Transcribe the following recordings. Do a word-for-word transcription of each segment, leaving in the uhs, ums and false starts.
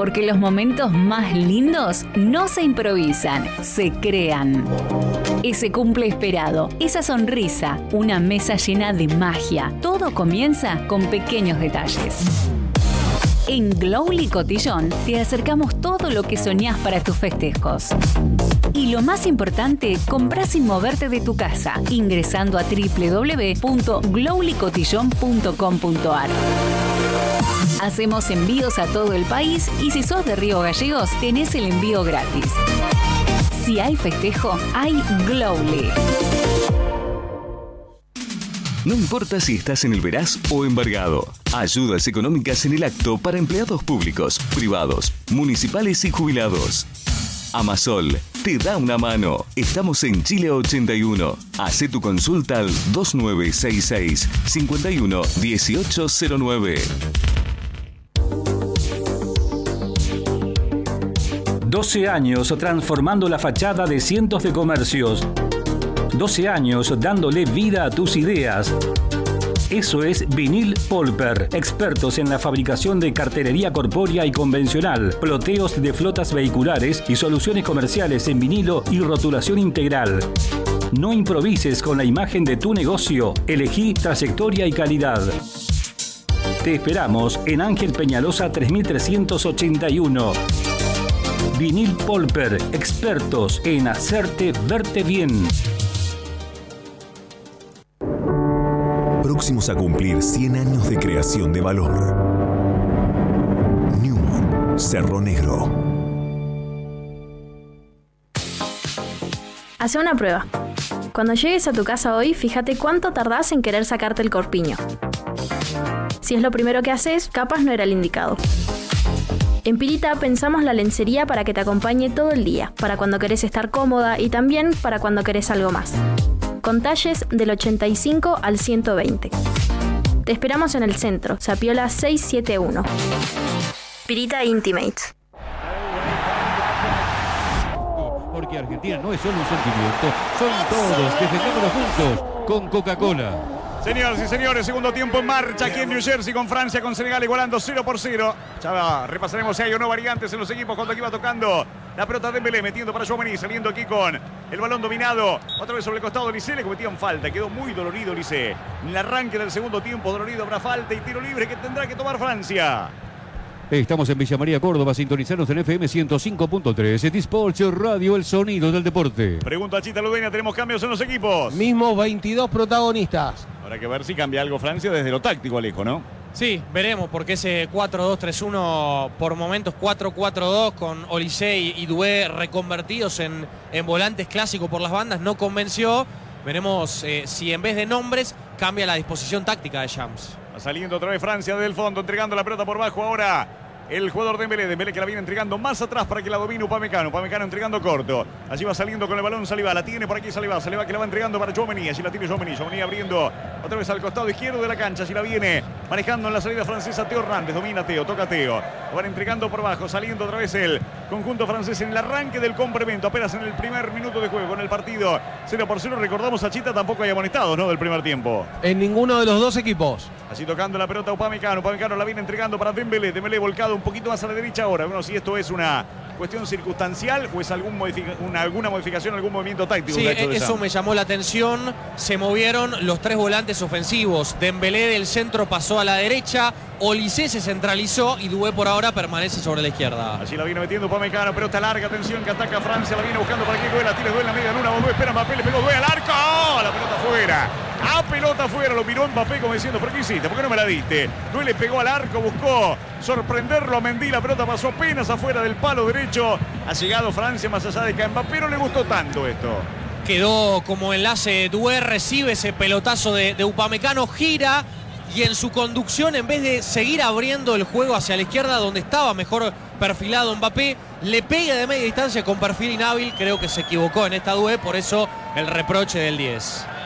Porque los momentos más lindos no se improvisan, se crean. Ese cumple esperado, esa sonrisa, una mesa llena de magia. Todo comienza con pequeños detalles. En Glowly Cotillón te acercamos todo lo que soñás para tus festejos. Y lo más importante, comprás sin moverte de tu casa, ingresando a doble u doble u doble u punto glowly cotillón punto com punto a r. Hacemos envíos a todo el país y si sos de Río Gallegos, tenés el envío gratis. Si hay festejo, hay Glowly. No importa si estás en el Veraz o embargado. Ayudas económicas en el acto para empleados públicos, privados, municipales y jubilados. Amasol te da una mano. Estamos en Chile ochenta y uno. Hacé tu consulta al dos nueve seis seis, cinco uno uno ocho cero nueve. doce años transformando la fachada de cientos de comercios. doce años dándole vida a tus ideas. Eso es Vinil Polper, expertos en la fabricación de cartelería corpórea y convencional, ploteos de flotas vehiculares y soluciones comerciales en vinilo y rotulación integral. No improvises con la imagen de tu negocio, elegí trayectoria y calidad. Te esperamos en Ángel Peñalosa tres mil trescientos ochenta y uno. Vinil Polper, expertos en hacerte verte bien. Próximos a cumplir cien años de creación de valor. Newman, Cerro Negro. Hace una prueba. Cuando llegues a tu casa hoy, fíjate cuánto tardás en querer sacarte el corpiño. Si es lo primero que haces, capaz no era el indicado. En Pirita pensamos la lencería para que te acompañe todo el día, para cuando querés estar cómoda y también para cuando querés algo más. Con talles del ochenta y cinco al ciento veinte. Te esperamos en el centro, Zapiola seiscientos setenta y uno. Pirita Intimates. Porque Argentina no es solo un sentimiento, son todos, defendémoslo juntos con Coca-Cola. Señoras y señores, segundo tiempo en marcha aquí en New Jersey con Francia, con Senegal igualando cero por cero. Ya va, repasaremos si hay o no variantes en los equipos cuando aquí va tocando la pelota de Dembélé, metiendo para Tchouaméni, saliendo aquí con el balón dominado. Otra vez sobre el costado Olise, le cometían falta, quedó muy dolorido Olise. En el arranque del segundo tiempo, dolorido, habrá falta y tiro libre que tendrá que tomar Francia. Estamos en Villa María, Córdoba, sintonizarnos en F M ciento cinco punto tres. T-Sports Radio, el sonido del deporte. Pregunta a Chita Ludeña, tenemos cambios en los equipos. Mismos veintidós protagonistas. Habrá que ver si cambia algo Francia desde lo táctico, Alejo, ¿no? Sí, veremos, porque ese cuatro dos tres uno, por momentos cuatro cuatro dos, con Olise y Doué reconvertidos en, en volantes clásicos por las bandas, no convenció. Veremos eh, si en vez de nombres cambia la disposición táctica de Shams. Va saliendo otra vez Francia desde el fondo, entregando la pelota por bajo ahora. El jugador Dembélé, Dembélé que la viene entregando más atrás para que la domine Upamecano. Upamecano entregando corto. Allí va saliendo con el balón Saliba. La tiene por aquí Saliba. Saliba que la va entregando para Tchouaméni. Allí la tiene Tchouaméni. Tchouaméni abriendo otra vez al costado izquierdo de la cancha. Allí la viene manejando en la salida francesa Teo Hernández. Domina Teo, toca Teo. Lo van entregando por bajo. Saliendo otra vez el conjunto francés en el arranque del complemento. Apenas en el primer minuto de juego. En el partido cero por cero. Recordamos a Chita tampoco hay amonestados, ¿no? Del primer tiempo. En ninguno de los dos equipos. Allí tocando la pelota Upamecano. Upamecano la viene entregando para Dembélé. Dembélé volcado un poquito más a la derecha ahora. Bueno, si esto es una cuestión circunstancial o es algún modific una, alguna modificación, algún movimiento táctico. Sí, eso me llamó la atención. Se movieron los tres volantes ofensivos. Dembélé del centro pasó a la derecha. Olise se centralizó y Doué por ahora permanece sobre la izquierda. Allí la viene metiendo Upamecano, pelota larga, atención que ataca Francia, la viene buscando para que Doué la tira, Doué en la media luna, volvió, espera Mbappé, le pegó Doué al arco, ¡oh! La pelota fuera. A pelota fuera, lo miró Mbappé como diciendo, ¿por qué hiciste? ¿Por qué no me la diste? Doué le pegó al arco, buscó sorprenderlo a Mendy, la pelota pasó apenas afuera del palo derecho. Ha llegado Francia más allá de que a Mbappé no le gustó tanto esto. Quedó como enlace Doué, recibe ese pelotazo de, de Upamecano, gira y en su conducción, en vez de seguir abriendo el juego hacia la izquierda donde estaba mejor perfilado Mbappé, le pega de media distancia con perfil inhábil. Creo que se equivocó en esta Doué, por eso el reproche del diez.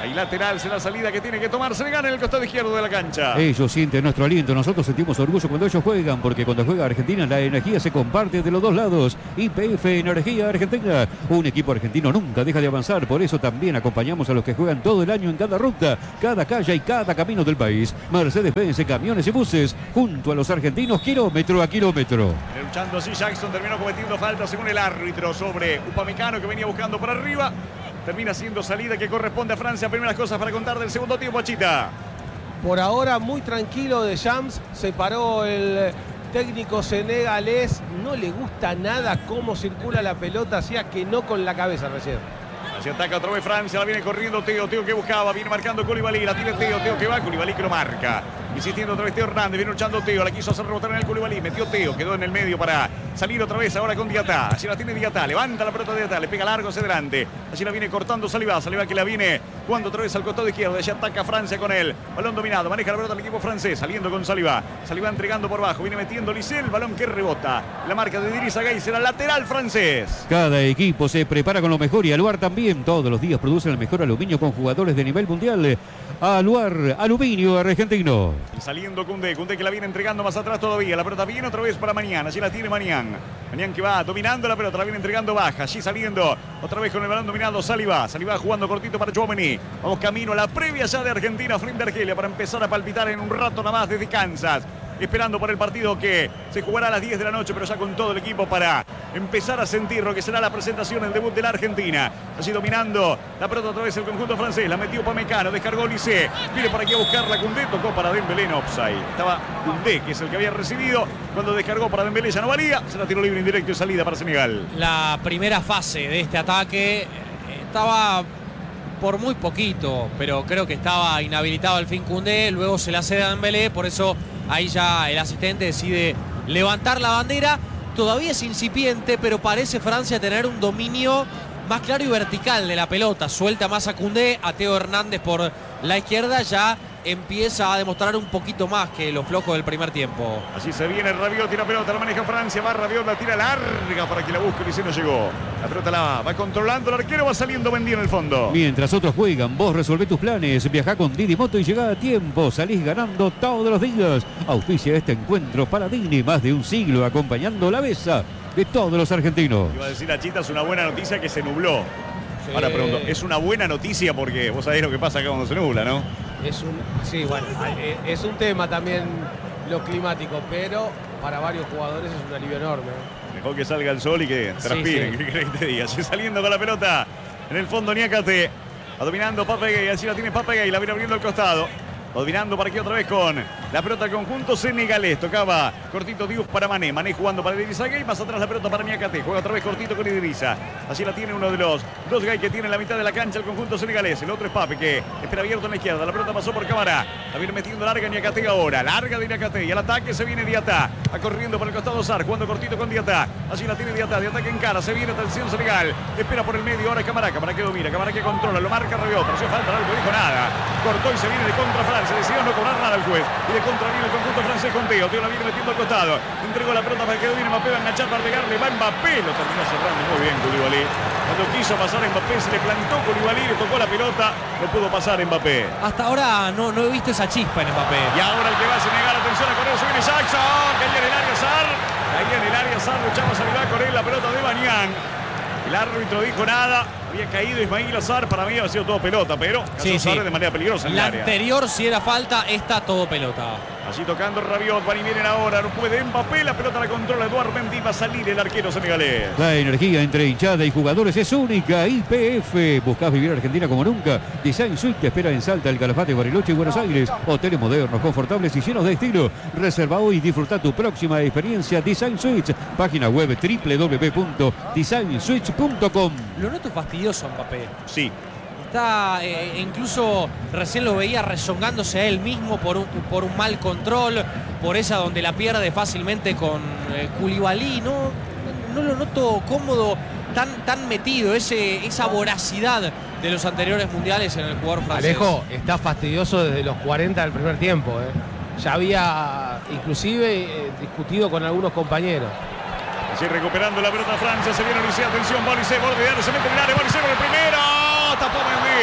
Ahí lateral será la salida que tiene que tomar. Se le gana en el costado izquierdo de la cancha. Ellos sienten nuestro aliento. Nosotros sentimos orgullo cuando ellos juegan, porque cuando juega Argentina la energía se comparte de los dos lados. Y P F Energía Argentina. Un equipo argentino nunca deja de avanzar. Por eso también acompañamos a los que juegan todo el año en cada ruta, cada calle y cada camino del país. Mercedes-Benz, camiones y buses, junto a los argentinos, kilómetro a kilómetro. Luchando así, Jackson terminó cometiendo falta según el árbitro sobre Upamecano, que venía buscando por arriba. Termina siendo salida que corresponde a Francia. Primeras cosas para contar del segundo tiempo, Achita. Por ahora muy tranquilo de Shams. Se paró el técnico senegalés. No le gusta nada cómo circula la pelota. Hacía que no con la cabeza recién. Se ataca otra vez Francia, la viene corriendo Teo, Teo que buscaba, viene marcando Koulibaly, la tiene Teo, Teo que va, Koulibaly que lo marca. Insistiendo otra vez Teo Hernández, viene luchando Teo, la quiso hacer rebotar en el Koulibaly, metió Teo, quedó en el medio para salir otra vez ahora con Diatá. Así la tiene Diatá, levanta la pelota de Diatá, le pega largo hacia adelante. Así la viene cortando Saliba, Saliba que la viene jugando otra vez al costado izquierdo, allá ataca Francia con él. Balón dominado, maneja la pelota el equipo francés, saliendo con Saliba. Saliba entregando por bajo, viene metiendo Lisel, el balón que rebota. La marca de Idrissa Gueye será lateral francés. Cada equipo se prepara con lo mejor y Aluar también. Todos los días producen el mejor aluminio con jugadores de nivel mundial. Aluar, aluminio argentino. Y saliendo Koundé, Koundé que la viene entregando más atrás todavía. La pelota viene otra vez para Mañán. Allí la tiene Mañán. Mañán que va dominando la pelota, la viene entregando baja. Allí saliendo otra vez con el balón dominado Saliba. Saliba jugando cortito para Tchouaméni. Vamos camino a la previa ya de Argentina frente a Argelia para empezar a palpitar en un rato nada más desde Kansas. Esperando por el partido que se jugará a las diez de la noche, pero ya con todo el equipo para empezar a sentir lo que será la presentación, el debut de la Argentina. Allí dominando la pelota otra vez el conjunto francés, la metió Upamecano, descargó Lisé, viene por aquí a buscarla Koundé, tocó para Dembélé en offside. Estaba Koundé, que es el que había recibido, cuando descargó para Dembélé ya no valía, se la tiró libre indirecto y salida para Senegal. La primera fase de este ataque estaba por muy poquito, pero creo que estaba inhabilitado al fin Koundé, luego se la cede a Dembélé, por eso ahí ya el asistente decide levantar la bandera. Todavía es incipiente, pero parece Francia tener un dominio más claro y vertical de la pelota. Suelta más a Koundé, a Teo Hernández por la izquierda, ya empieza a demostrar un poquito más que lo flojo del primer tiempo. Así se viene Rabiot, tira pelota, la maneja Francia, va Rabiot, la tira larga para que la busque, y no llegó. La pelota la va controlando, el arquero va saliendo Mendy en el fondo. Mientras otros juegan, vos resolvés tus planes, viajá con Didi Moto y llegá a tiempo, salís ganando todos los días. Auspicia este encuentro para Dini, más de un siglo acompañando la besa de todos los argentinos. Iba a decir a Chita, es una buena noticia que se nubló. Sí. Ahora pregunto, es una buena noticia porque vos sabés lo que pasa acá cuando se nubla, ¿no? Es un, sí, bueno, es un tema también lo climático, pero para varios jugadores es un alivio enorme. Mejor que salga el sol y que transpiren, sí, sí. ¿Qué querés que te diga? Así saliendo con la pelota en el fondo Niakate, dominando Pape Gueye, así la tiene Pape Gueye, la viene abriendo al costado. Dominando para aquí otra vez con la pelota al conjunto senegalés. Tocaba cortito Diouf para Mané. Mané jugando para Idrissa Gueye. Más atrás la pelota para Niakate. Juega otra vez cortito con Idrissa. Así la tiene uno de los dos Gueye que tiene en la mitad de la cancha el conjunto senegalés. El otro es Pape que espera abierto en la izquierda. La pelota pasó por Camara. La viene metiendo larga Niakate ahora. Larga de Niakate. Y al ataque se viene Diatá. Va corriendo por el costado Sarr. Jugando cortito con Diatá. Así la tiene Diatá. Diatá que encara. Se viene atención Senegal. Espera por el medio. Ahora Camara. Camara que domina. Camara que controla. Lo marca Rabiot. Pero si falta algo. Dijo nada. Cortó y se viene de contra Francia. Decidió no cobrar nada el juez. Y de contra viene el conjunto francés con Teo. Teo la viene metiendo al costado. Entregó la pelota para que domine Mbappé. Va a enganchar para pegarle. Va Mbappé. Lo terminó cerrando muy bien Koulibaly. Cuando quiso pasar a Mbappé se le plantó Koulibaly. Le tocó la pelota. No pudo pasar Mbappé. Hasta ahora no, no he visto esa chispa en Mbappé. Y ahora el que va a Senegal. Atención a correr. Se viene Jackson. Caía en el área Sarr. Caía en el área Sarr. Luchaba Saliba con él. La pelota de Mañán. El árbitro dijo nada. Había caído Ismail Azar. Para mí había sido todo pelota, pero sí, sí. de manera peligrosa en la el área. Anterior, si era falta, esta todo pelota. Así tocando Rabiot, van y vienen ahora, no puede Mbappé, la pelota la controla Eduard Mendy, va a salir el arquero senegalés. La energía entre hinchada y jugadores es única. I P F, buscás vivir Argentina como nunca. Design Suite te espera en Salta, El Calafate, Bariloche y Buenos Aires. Hoteles modernos, confortables y llenos de estilo. Reserva hoy y disfruta tu próxima experiencia Design Suites. Página web doble u doble u doble u punto design suites punto com. Lo noto fastidioso Mbappé. Sí. Está, eh, incluso recién lo veía rezongándose a él mismo por un, por un mal control, por esa donde la pierde fácilmente con eh, Koulibaly. No, no lo noto cómodo, tan, tan metido, ese, esa voracidad de los anteriores mundiales en el jugador francés. Alejo, está fastidioso desde los cuarenta del primer tiempo. Eh. Ya había inclusive eh, discutido con algunos compañeros. Así recuperando la pelota Francia, se viene Olise, atención, Olise, borde de área, se mete en el área, Olise con el primero, tapó Mendy,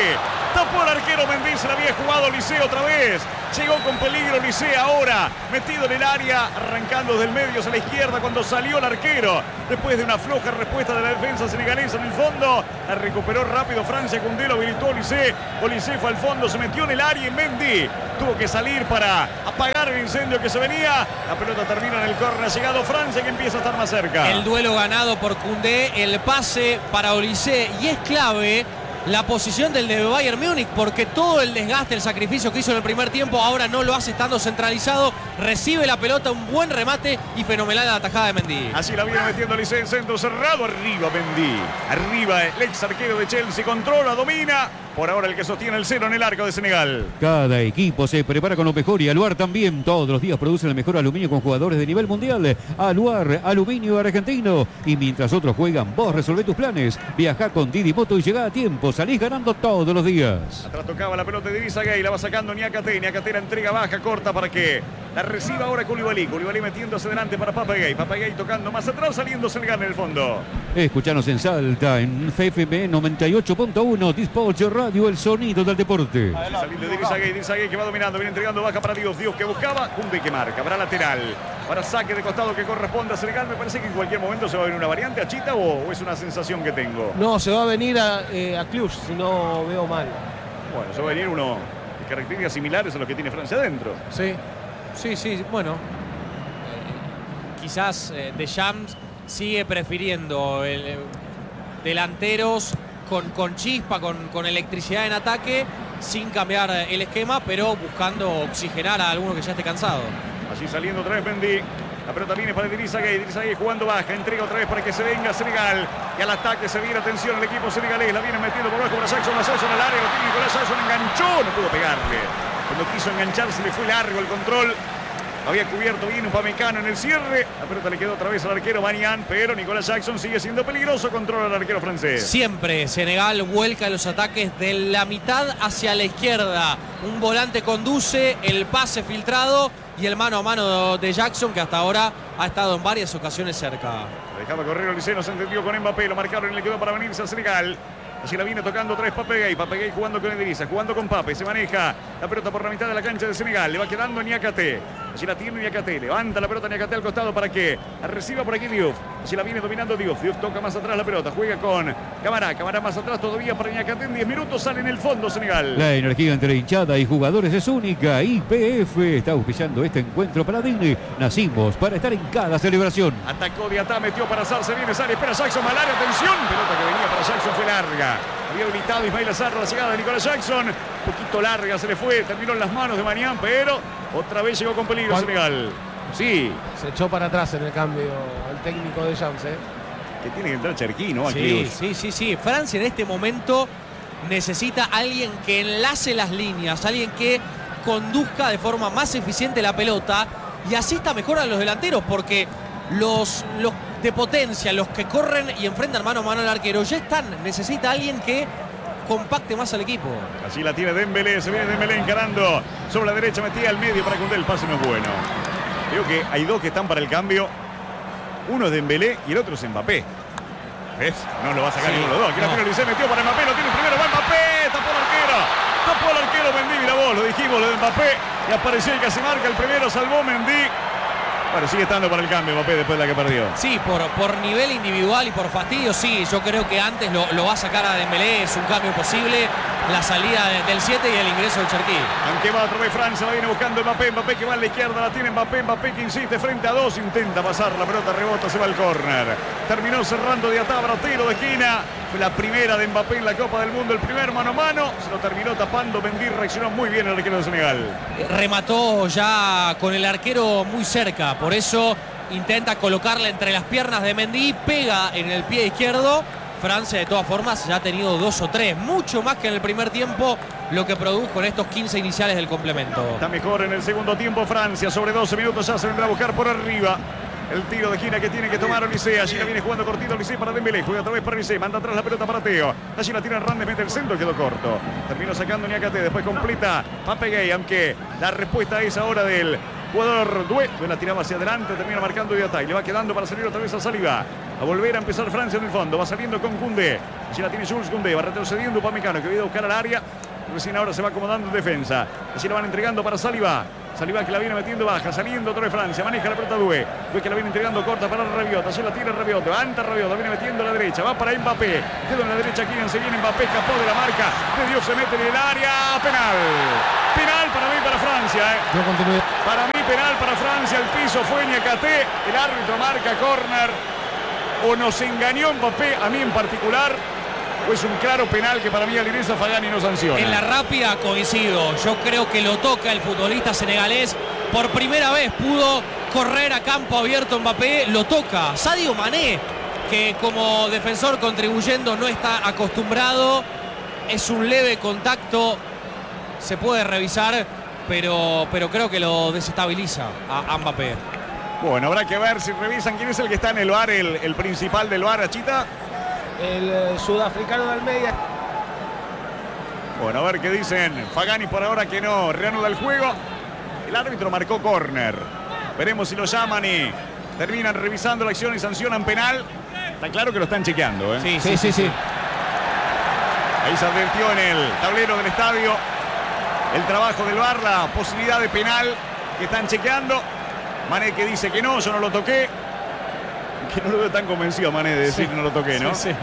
Tapó el arquero Mendy, se la había jugado Olise otra vez. Llegó con peligro Olise ahora, metido en el área, arrancando desde el medio hacia la izquierda cuando salió el arquero. Después de una floja respuesta de la defensa senegalesa en el fondo, la recuperó rápido Francia. Koundé lo habilitó Olise. Olise fue al fondo, se metió en el área y Mendy tuvo que salir para apagar el incendio que se venía. La pelota termina en el córner, ha llegado Francia que empieza a estar más cerca. El duelo ganado por Koundé, el pase para Olise, y es clave la posición del de Bayern Múnich, porque todo el desgaste, el sacrificio que hizo en el primer tiempo, ahora no lo hace estando centralizado. Recibe la pelota, un buen remate y fenomenal la atajada de Mendy. Así la viene metiendo Olise en centro cerrado. Arriba Mendy. Arriba el ex arquero de Chelsea. Controla, domina. Por ahora el que sostiene el cero en el arco de Senegal. Cada equipo se prepara con lo mejor y Aluar también. Todos los días producen el mejor aluminio con jugadores de nivel mundial. Aluar, aluminio argentino. Y mientras otros juegan, vos resolvé tus planes. Viajá con Didi Moto y llegá a tiempo. Salís ganando todos los días. Atrás tocaba la pelota de Idrissa Gueye. La va sacando Niakate. Niakate la entrega baja, corta para que la reciba ahora Koulibaly. Koulibaly metiéndose delante para Papagay. Papagay tocando más atrás, saliendo Senegal en el fondo. Escuchanos en Salta, en F M E noventa y ocho punto uno. Dispatch Radio, el sonido del deporte. Saliendo de Idrissa Gueye. Idrissa Gueye que va dominando. Viene entregando baja para Dios. Dios que buscaba. Koundé que marca. Para lateral. Para saque de costado que corresponde a Senegal. Me parece que en cualquier momento se va a venir una variante a Chita o, o es una sensación que tengo. No, se va a venir a, eh, a Cluj, si no veo mal. Bueno, se va a venir uno de características similares a los que tiene Francia adentro. Sí, sí, sí. Bueno, eh, quizás eh, Deschamps sigue prefiriendo el, eh, delanteros con, con chispa, con, con electricidad en ataque, sin cambiar el esquema, pero buscando oxigenar a alguno que ya esté cansado. Así saliendo otra vez Mendy. La pelota viene para Idrissa Gueye. Idrissa Gueye jugando baja. Entrega otra vez para que se venga Senegal. Y al ataque se viene, atención, el equipo senegalés. La viene metiendo por abajo para Jackson. La Jackson al área. Lo tiene Nicolás Jackson. Enganchó. No pudo pegarle. Cuando quiso engancharse le fue largo el control. Había cubierto bien Upamecano en el cierre. La pelota le quedó otra vez al arquero Manian, pero Nicolás Jackson sigue siendo peligroso. Controla al arquero francés. Siempre Senegal vuelca los ataques de la mitad hacia la izquierda. Un volante conduce, el pase filtrado y el mano a mano de Jackson, que hasta ahora ha estado en varias ocasiones cerca. Dejaba correr Olise, no se entendió con Mbappé. Lo marcaron y le quedó para venirse a Senegal. Así la viene tocando otra vez Papagay. Papagay jugando con Idrissa, jugando con Pape. Se maneja la pelota por la mitad de la cancha de Senegal. Le va quedando Niakate. Así la tiene Niakate. Levanta la pelota Niakate al costado para que la reciba por aquí Diouf. Así la viene dominando Diouf. Diouf toca más atrás la pelota. Juega con Camara. Camara más atrás todavía para Niakate. En diez minutos sale en el fondo Senegal. La energía entre hinchada y jugadores es única. Y P F está auspiciando este encuentro para Disney. Nacimos para estar en cada celebración. Atacó Diatá, metió para Azar. Se viene Azar. Espera Jackson. Malaria. Atención. Pelota que venía para Jackson fue larga. Había habilitado Ismail Azar la llegada de Nicolás Jackson. Un poquito larga se le fue. Terminó en las manos de Manian, pero otra vez llegó con peligro ¿Cuál? Senegal. Sí. Se echó para atrás en el cambio el técnico de Deschamps, ¿eh? Que tiene que entrar Cherki, ¿no? Sí, sí, sí, sí. Francia en este momento necesita alguien que enlace las líneas, alguien que conduzca de forma más eficiente la pelota, y así está mejor a los delanteros, porque los, los de potencia, los que corren y enfrentan mano a mano al arquero, ya están. Necesita alguien que compacte más al equipo. Así la tiene Dembélé, se viene Dembélé encarando sobre la derecha, metía al medio para Koundé, el pase no es bueno. Veo que hay dos que están para el cambio. Uno es Dembélé y el otro es Mbappé. ¿Ves? No lo va a sacar Sí, ninguno de los dos. Aquí no. la tiene Olise, metió para Mbappé, lo tiene primero, va Mbappé, tapó el arquero. Tapó el arquero Mendy, mira vos, lo dijimos, lo de Mbappé. Y apareció y casi marca el primero, salvó Mendy. Bueno, sigue estando para el cambio Mbappé después de la que perdió. Sí, por, por nivel individual y por fastidio, sí. Yo creo que antes lo, lo va a sacar a Dembélé, es un cambio posible. La salida de- del siete y el ingreso del Cherki. Aunque va otra vez Francia, la viene buscando Mbappé, Mbappé que va a la izquierda, la tiene Mbappé, Mbappé que insiste frente a dos, intenta pasar, la pelota rebota, se va al córner. Terminó cerrando de Atabra, tiro de esquina. Fue la primera de Mbappé en la Copa del Mundo, el primer mano a mano. Se lo terminó tapando, Mendy reaccionó muy bien el arquero de Senegal. Remató ya con el arquero muy cerca, por eso intenta colocarla entre las piernas de Mendy, pega en el pie izquierdo. Francia de todas formas ya ha tenido dos o tres, mucho más que en el primer tiempo, lo que produjo en estos quince iniciales del complemento. Está mejor en el segundo tiempo Francia, sobre doce minutos ya se vendrá a buscar por arriba. El tiro de esquina que tiene que tomar Olise. Allí la viene jugando cortito Olise para Dembélé. Juega otra vez para Olise. Manda atrás la pelota para Teo. Allí la tira Hernández, mete el centro, quedó corto. Terminó sacando Niakate. Después completa Papagay, aunque la respuesta es ahora del jugador Doué. La tiraba hacia adelante, termina marcando Diatá. Y le va quedando para salir otra vez a Saliba. A volver a empezar Francia en el fondo. Va saliendo con Koundé. Allí la tiene Jules Koundé. Va retrocediendo Upamecano, que viene a buscar al área. Recién ahora se va acomodando en defensa. Así la van entregando para Saliba. Saliba que la viene metiendo baja, saliendo otra vez Francia. Maneja la pelota Doué. Doué que la viene entregando corta para Rabiot. Allí la tira Rabiot. Levanta Rabiot. La viene metiendo a la derecha. Va para Mbappé. Quedó en la derecha. Kylian se viene. Mbappé escapó de la marca. De Dios se mete en el área. Penal. Penal para mí, para Francia. ¿eh? Yo continué. Para mí, penal para Francia. El piso fue Niakate. El árbitro marca córner. O nos engañó Mbappé, a mí en particular. O es un claro penal que para mí Alireza Fagani no sanciona. En la rápida coincido. Yo creo que lo toca el futbolista senegalés. Por primera vez pudo correr a campo abierto Mbappé. Lo toca. Sadio Mané, que como defensor contribuyendo no está acostumbrado. Es un leve contacto. Se puede revisar, pero, pero creo que lo desestabiliza a, a Mbappé. Bueno, habrá que ver si revisan quién es el que está en el V A R, el, el principal del V A R, Achita. El eh, sudafricano de Almeida. Bueno, a ver qué dicen. Fagani por ahora que no reanuda el juego. El árbitro marcó córner. Veremos si lo llaman y terminan revisando la acción y sancionan penal. Está claro que lo están chequeando, ¿eh? Sí, sí, sí, sí. Ahí se advirtió en el tablero del estadio el trabajo del V A R, la posibilidad de penal que están chequeando. Mané que dice que no, yo no lo toqué. Que no lo veo tan convencido a Mané de decir sí, que no lo toqué, ¿no? Sí, sí.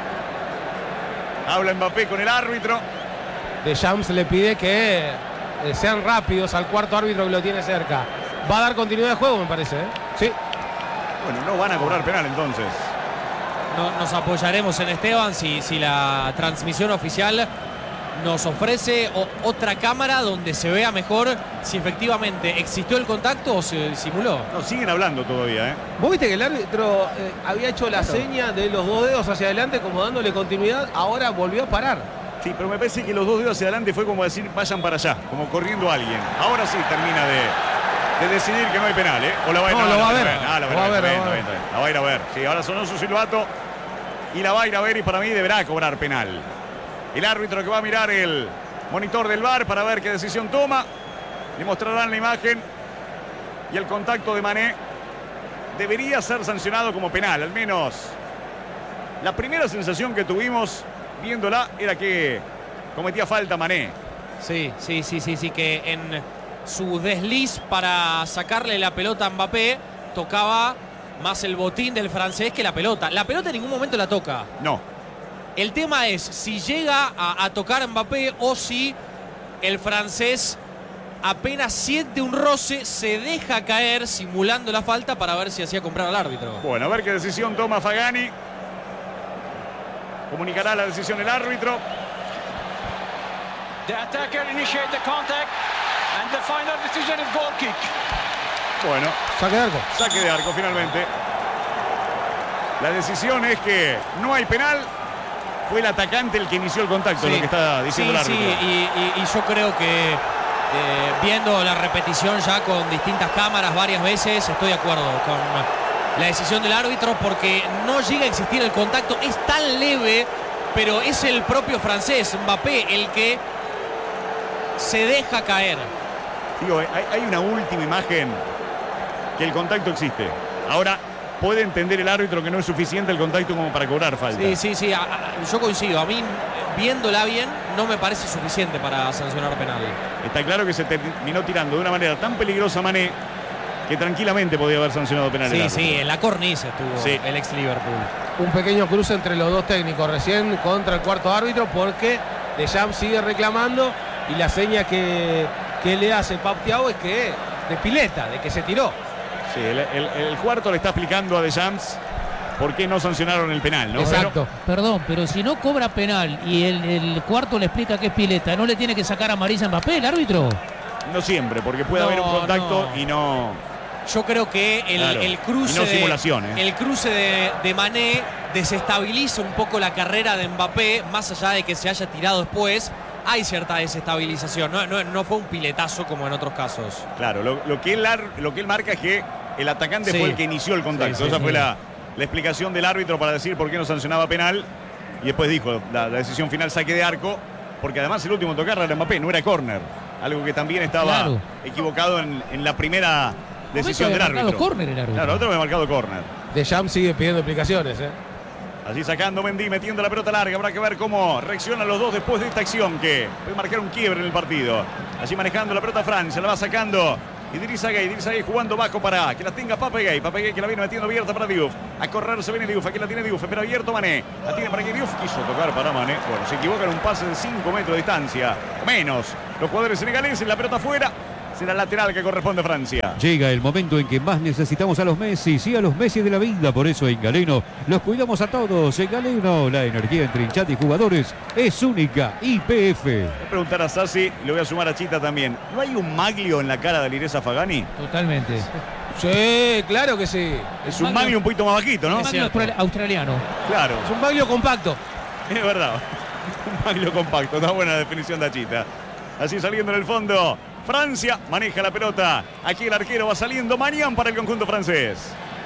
Habla Mbappé con el árbitro. Deschamps le pide que eh, sean rápidos al cuarto árbitro que lo tiene cerca. Va a dar continuidad de juego, me parece, ¿eh? Sí. Bueno, no van a cobrar penal entonces. No, nos apoyaremos en Esteban si, si la transmisión oficial nos ofrece o, otra cámara donde se vea mejor si efectivamente existió el contacto o se simuló. No, siguen hablando todavía, ¿eh? Vos viste que el árbitro eh, había hecho la claro. seña de los dos dedos hacia adelante como dándole continuidad, ahora volvió a parar. Sí, pero me parece que los dos dedos hacia adelante fue como decir vayan para allá, como corriendo a alguien. Ahora sí termina de, de decidir que no hay penal, ¿eh? O la va a ir no, no, lo va a ver. ver. Ah, la va a ver, la va a ir a ver. Sí, ahora sonó su silbato y la va a ir a ver y para mí deberá cobrar penal. El árbitro que va a mirar el monitor del V A R para ver qué decisión toma. Le mostrarán la imagen y el contacto de Mané debería ser sancionado como penal. Al menos la primera sensación que tuvimos viéndola era que cometía falta Mané. Sí, sí, sí, sí, sí, que en su desliz para sacarle la pelota a Mbappé tocaba más el botín del francés que la pelota. La pelota en ningún momento la toca. No. El tema es si llega a, a tocar a Mbappé o si el francés apenas siente un roce, se deja caer simulando la falta para ver si hacía comprar al árbitro. Bueno, a ver qué decisión toma Fagani. Comunicará la decisión el árbitro. The attacker initiate the contact and the final decision is goal kick. Bueno, saque de arco. Saque de arco finalmente. La decisión es que no hay penal. Fue el atacante el que inició el contacto, sí, lo que está diciendo sí, el árbitro. Sí, y, y, y yo creo que eh, viendo la repetición ya con distintas cámaras varias veces, estoy de acuerdo con la decisión del árbitro porque no llega a existir el contacto. Es tan leve, pero es el propio francés, Mbappé, el que se deja caer. Digo, hay, hay una última imagen que el contacto existe. Ahora puede entender el árbitro que no es suficiente el contacto como para cobrar falta. Sí, sí, sí, a, a, yo coincido. A mí, viéndola bien, no me parece suficiente para sancionar penal. Está claro que se terminó tirando de una manera tan peligrosa Mané que tranquilamente podía haber sancionado penal. Sí, sí, en la cornisa estuvo sí. el ex Liverpool. Un pequeño cruce entre los dos técnicos recién contra el cuarto árbitro porque Deschamps sigue reclamando y la seña que, que le hace Pau Thiaw es que de pileta, de que se tiró. Sí, el, el, el cuarto le está explicando a Deschamps por qué no sancionaron el penal, ¿no? Exacto. Pero, perdón, pero si no cobra penal y el, el cuarto le explica que es pileta, ¿no le tiene que sacar amarilla a Mbappé el árbitro? No siempre, porque puede no, haber un contacto no. y no... Yo creo que el, claro, el cruce, y no simulación, ¿eh? de, el cruce de, de Mané desestabiliza un poco la carrera de Mbappé, más allá de que se haya tirado después. Hay cierta desestabilización, no, no, no fue un piletazo como en otros casos. Claro, lo, lo, que, él, lo que él marca es que el atacante sí. fue el que inició el contacto. Sí, sí, Esa sí. fue la, la explicación del árbitro para decir por qué no sancionaba penal. Y después dijo, la, la decisión final saque de arco, porque además el último tocar era Mbappé, no era córner. Algo que también estaba claro. equivocado en, en la primera decisión del árbitro. Córner el árbitro. Claro, otro había marcado córner. Deschamps sigue pidiendo explicaciones, ¿eh? Allí sacando Mendy, metiendo la pelota larga. Habrá que ver cómo reaccionan los dos después de esta acción que puede marcar un quiebre en el partido. Allí manejando la pelota Francia, la va sacando Idrissa Gueye. Idrissa Gueye jugando bajo para que la tenga Pape Gueye. Pape Gueye que la viene metiendo abierta para Diouf. A correr se viene Diouf, aquí la tiene Diouf, pero abierto Mané. La tiene para que Diouf quiso tocar para Mané. Bueno, se equivoca en un pase de cinco metros de distancia. Menos. Los jugadores senegaleses, la pelota afuera. Será lateral que corresponde a Francia. Llega el momento en que más necesitamos a los Messi, sí a los Messi de la vida. Por eso en Galeno los cuidamos a todos. En Galeno la energía entre hinchada y jugadores es única. Y P F. Voy a preguntar a Sassi y le voy a sumar a Chita también. ¿No hay un maglio en la cara de Alireza Fagani? Totalmente. Sí, claro que sí. Es un maglio un poquito más bajito, ¿no? Es maglio australiano. Claro. Es un maglio compacto. Es verdad. Un maglio compacto. Una buena definición de Achita. Así saliendo en el fondo. Francia maneja la pelota. Aquí el arquero va saliendo. Mañán para el conjunto francés.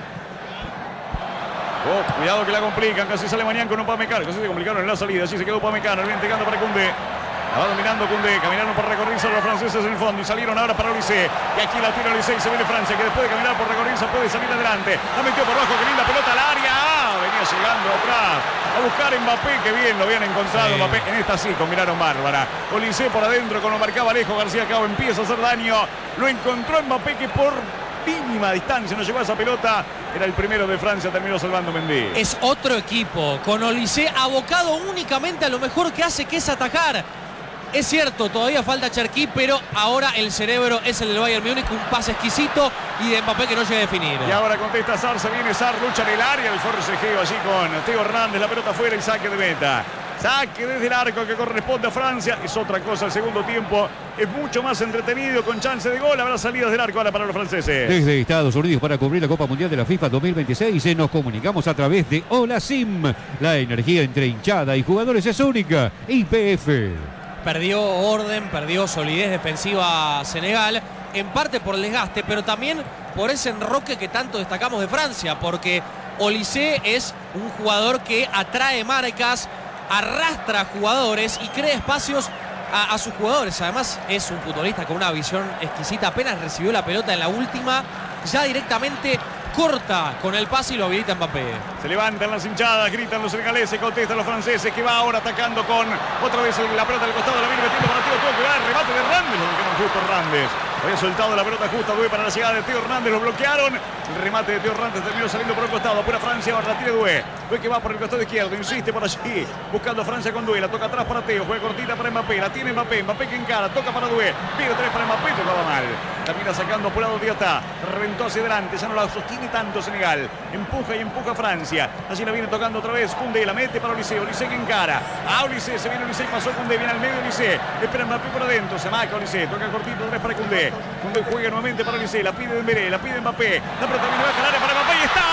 Oh, cuidado que la complican. Casi sale Mañán con un Upamecano. Casi se complicaron en la salida. Así se quedó Upamecano. Viene entregando para Koundé. La va dominando Koundé. Caminaron por recorrirse los franceses en el fondo. Y salieron ahora para Olise. Y aquí la tira Olise y se viene Francia. Que después de caminar por recorrirse puede salir adelante. La metió por abajo. Que linda pelota al área. Ah, venía llegando atrás. A buscar Mbappé, que bien lo habían encontrado. Sí. Mbappé en esta sí combinaron bárbara. Olise por adentro, con lo marcaba lejos. García Cao empieza a hacer daño. Lo encontró Mbappé, que por mínima distancia no llegó a esa pelota. Era el primero de Francia, terminó salvando Mendy. Es otro equipo, con Olise abocado únicamente a lo mejor que hace, que es atajar. Es cierto, todavía falta Cherki, pero ahora el cerebro es el del Bayern Múnich, un pase exquisito y de Mbappé que no llega a definir. Y ahora contesta Sarr, se viene Sarr, lucha en el área, el forcejeo allí con Theo Hernández, la pelota afuera y saque de meta. Saque desde el arco que corresponde a Francia. Es otra cosa, el segundo tiempo es mucho más entretenido, con chance de gol. Habrá salidas del arco ahora para los franceses. Desde Estados Unidos para cubrir la Copa Mundial de la FIFA dos mil veintiséis nos comunicamos a través de Hola Sim. La energía entre hinchada y jugadores es única. Y P F. Perdió orden, perdió solidez defensiva Senegal, en parte por el desgaste, pero también por ese enroque que tanto destacamos de Francia, porque Olise es un jugador que atrae marcas, arrastra jugadores y crea espacios a, a sus jugadores. Además es un futbolista con una visión exquisita. Apenas recibió la pelota en la última, ya directamente corta con el pase y lo habilita Mbappé. Se levantan las hinchadas, gritan los senegaleses, contestan los franceses, que va ahora atacando con otra vez la pelota del costado, la viene metiendo para Teo, tuvo que dar el remate de Hernández, lo bloquearon justo Hernández. Había soltado la pelota justa Doué para la llegada de Teo Hernández, lo bloquearon. El remate de Teo Hernández terminó saliendo por el costado, apura Francia, ahora la tiene Doué. Doué que va por el costado izquierdo, insiste por allí, buscando a Francia con Doué, la toca atrás para Teo, juega cortita para Mbappé, la tiene Mbappé, Mbappé que encara, toca para Doué, pide tres para Mbappé, tocaba mal. Termina sacando apurado Diatá, reventó hacia adelante, ya no la sostiene tanto Senegal, empuja y empuja Francia, allí la viene tocando otra vez, Koundé la mete para Olise, Olise que encara, a Olise, se viene Olise y pasó Koundé, viene al medio Olise, espera Mbappé por adentro, se marca Olise, toca cortito, tres para Koundé, Koundé juega nuevamente para Olise, la pide Dembélé, la pide Mbappé, la pelota viene baja al área para Mbappé y está.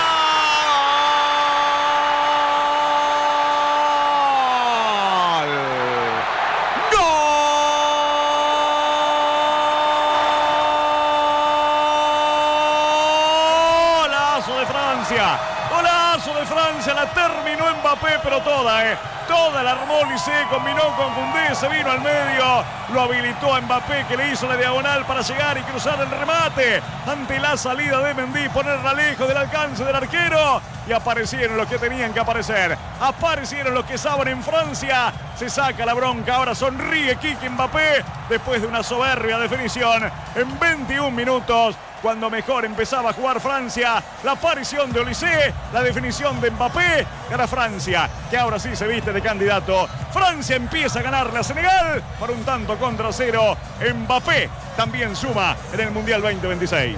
Golazo de Francia, la terminó Mbappé, pero toda, eh, toda la armó Olise, combinó con Koundé, se vino al medio, lo habilitó a Mbappé, que le hizo la diagonal para llegar y cruzar el remate ante la salida de Mendy, ponerla lejos del alcance del arquero, y aparecieron los que tenían que aparecer, aparecieron los que saben en Francia, se saca la bronca, ahora sonríe Kiki Mbappé, después de una soberbia definición en veintiún minutos. Cuando mejor empezaba a jugar Francia, la aparición de Olise, la definición de Mbappé, gana Francia, que ahora sí se viste de candidato. Francia empieza a ganarle a Senegal por un tanto contra cero. Mbappé también suma en el Mundial veinte veintiséis.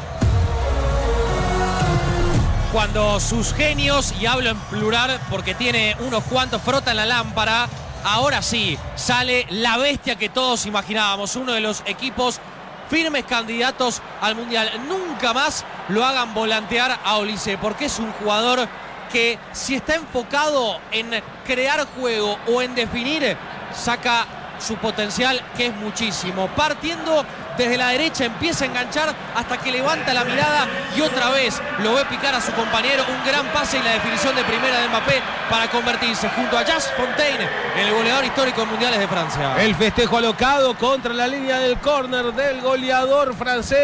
Cuando sus genios, y hablo en plural porque tiene unos cuantos, frotan la lámpara, ahora sí, sale la bestia que todos imaginábamos, uno de los equipos firmes candidatos al Mundial. Nunca más lo hagan volantear a Olise, porque es un jugador que, si está enfocado en crear juego o en definir, saca su potencial, que es muchísimo. Partiendo desde la derecha, empieza a enganchar hasta que levanta la mirada y otra vez lo ve picar a su compañero. Un gran pase y la definición de primera de Mbappé para convertirse junto a Just Fontaine en el goleador histórico en mundiales de Francia. El festejo alocado contra la línea del córner del goleador francés.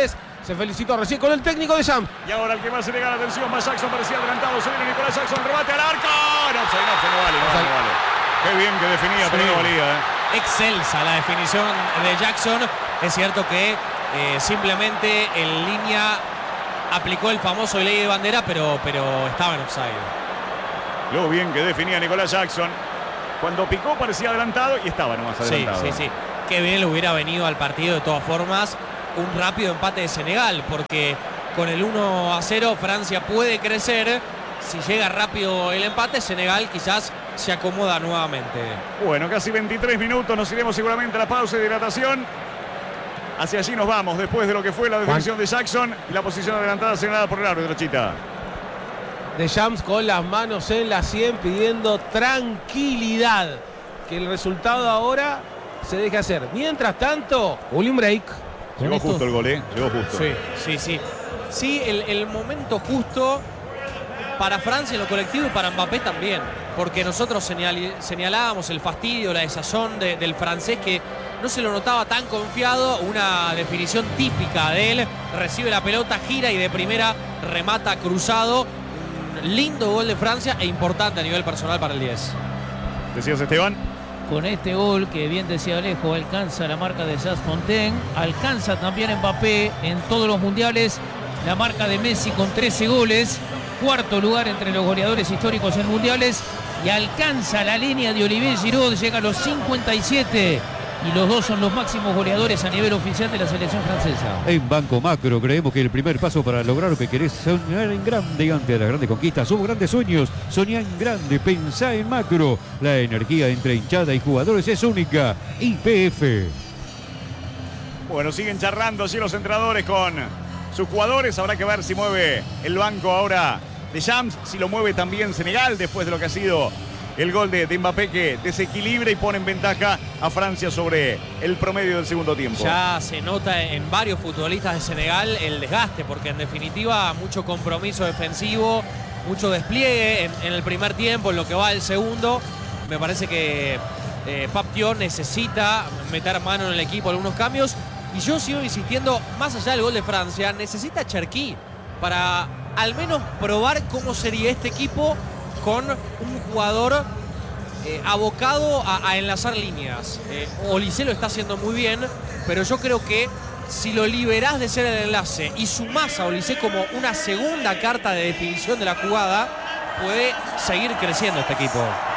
Se felicitó recién con el técnico de Shams. Y ahora el que más se le gana atención, más Jackson parecía adelantado. Se viene Nicolás Jackson, rebate al arco. No, no, no vale, no, no vale. Qué bien que definía, pero no valía. ¿eh? Excelsa la definición de Jackson. Es cierto que eh, simplemente en línea aplicó el famoso ley de bandera, pero, pero estaba en offside. Lo bien que definía Nicolás Jackson. Cuando picó parecía adelantado y estaba nomás adelantado. Sí, sí, sí. Qué bien le hubiera venido al partido de todas formas un rápido empate de Senegal, porque con el uno a cero Francia puede crecer. Si llega rápido el empate, Senegal quizás se acomoda nuevamente. Bueno, casi veintitrés minutos, nos iremos seguramente a la pausa de hidratación. Hacia allí nos vamos, después de lo que fue la definición de Jackson y la posición adelantada señalada por el árbitro, Chita. Deschamps con las manos en la sien pidiendo tranquilidad. Que el resultado ahora se deje hacer. Mientras tanto, hubo un break. Llegó justo el gol, ¿eh? Llegó justo. Sí, sí, sí. Sí, el, el momento justo para Francia en lo colectivo y para Mbappé también. Porque nosotros señal, señalábamos el fastidio, la desazón de, del francés que no se lo notaba tan confiado. Una definición típica de él. Recibe la pelota, gira y de primera remata cruzado. Un lindo gol de Francia e importante a nivel personal para el diez. ¿Decías, Esteban? Con este gol que bien decía Alejo, alcanza la marca de Jacques Fontaine, alcanza también Mbappé en todos los mundiales la marca de Messi con trece goles, cuarto lugar entre los goleadores históricos en mundiales y alcanza la línea de Olivier Giroud, llega a los cincuenta y siete y los dos son los máximos goleadores a nivel oficial de la selección francesa. En Banco Macro creemos que el primer paso para lograr lo que querés soñar en grande y ante las grandes conquistas. Somos grandes sueños, soñá en grande, pensá en macro. La energía entre hinchada y jugadores es única. Y P F. Bueno, siguen charlando así los entrenadores con sus jugadores. Habrá que ver si mueve el banco ahora de Shams, si lo mueve también Senegal después de lo que ha sido el gol de, de Mbappé, que desequilibra y pone en ventaja a Francia sobre el promedio del segundo tiempo. Ya se nota en varios futbolistas de Senegal el desgaste, porque en definitiva mucho compromiso defensivo, mucho despliegue en, en el primer tiempo, en lo que va el segundo. Me parece que eh, Pape Thiaw necesita meter mano en el equipo, algunos cambios. Y yo sigo insistiendo, más allá del gol de Francia, necesita Cherki para al menos probar cómo sería este equipo con un jugador eh, abocado a, a enlazar líneas. Eh, Olise lo está haciendo muy bien, pero yo creo que si lo liberás de ser el enlace y sumás a Olise como una segunda carta de definición de la jugada, puede seguir creciendo este equipo.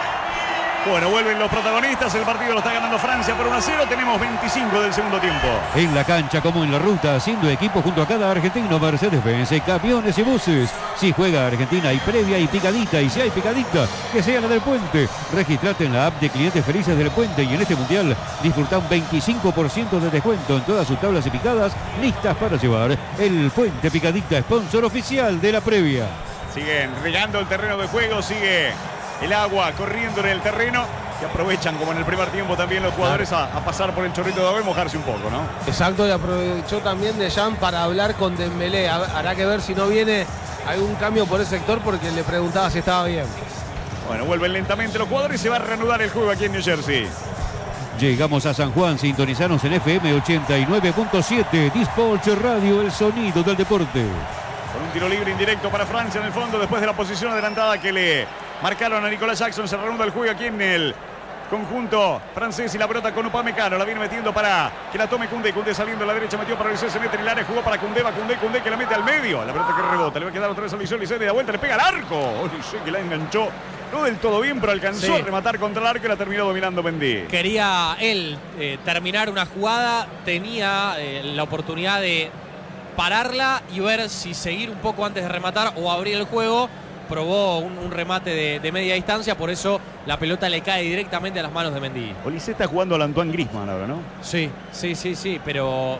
Bueno, vuelven los protagonistas, el partido lo está ganando Francia por uno a cero, tenemos veinticinco del segundo tiempo. En la cancha como en la ruta, haciendo equipo junto a cada argentino, Mercedes-Benz, camiones y buses. Si juega Argentina hay previa y picadita, y si hay picadita, que sea la del Puente. Registrate en la app de Clientes Felices del Puente y en este mundial disfruta un veinticinco por ciento de descuento en todas sus tablas y picadas listas para llevar. El Puente Picadita, sponsor oficial de la previa. Siguen regando el terreno de juego, sigue el agua corriendo en el terreno, que aprovechan como en el primer tiempo también los jugadores a, a pasar por el chorrito de agua y mojarse un poco, ¿no? Exacto, y aprovechó también Deschamps para hablar con Dembélé. Hará que ver si no viene algún cambio por ese sector, porque le preguntaba si estaba bien. Bueno, vuelven lentamente los jugadores y se va a reanudar el juego aquí en New Jersey. Llegamos a San Juan, sintonizanos en F M ochenta y nueve punto siete, Dispatch Radio, el sonido del deporte. Con un tiro libre indirecto para Francia en el fondo, después de la posición adelantada que le marcaron a Nicolás Jackson, se reanuda el juego aquí en el conjunto francés y la pelota con Upamecano, la viene metiendo para que la tome Koundé, Koundé saliendo a la derecha, metió para Olise, se mete en el área, jugó para Koundé, va Koundé, Koundé que la mete al medio, la pelota que rebota, le va a quedar otra vez a Olise, Olise de la vuelta, le pega al arco, Olise que la enganchó, no del todo bien, pero alcanzó sí. a rematar contra el arco y la terminó dominando Mendy. Quería él eh, terminar una jugada, tenía eh, la oportunidad de pararla y ver si seguir un poco antes de rematar o abrir el juego. Probó un, un remate de, de media distancia, por eso la pelota le cae directamente a las manos de Mendy. Olise está jugando al Antoine Griezmann ahora, ¿no? Sí, sí, sí, sí, pero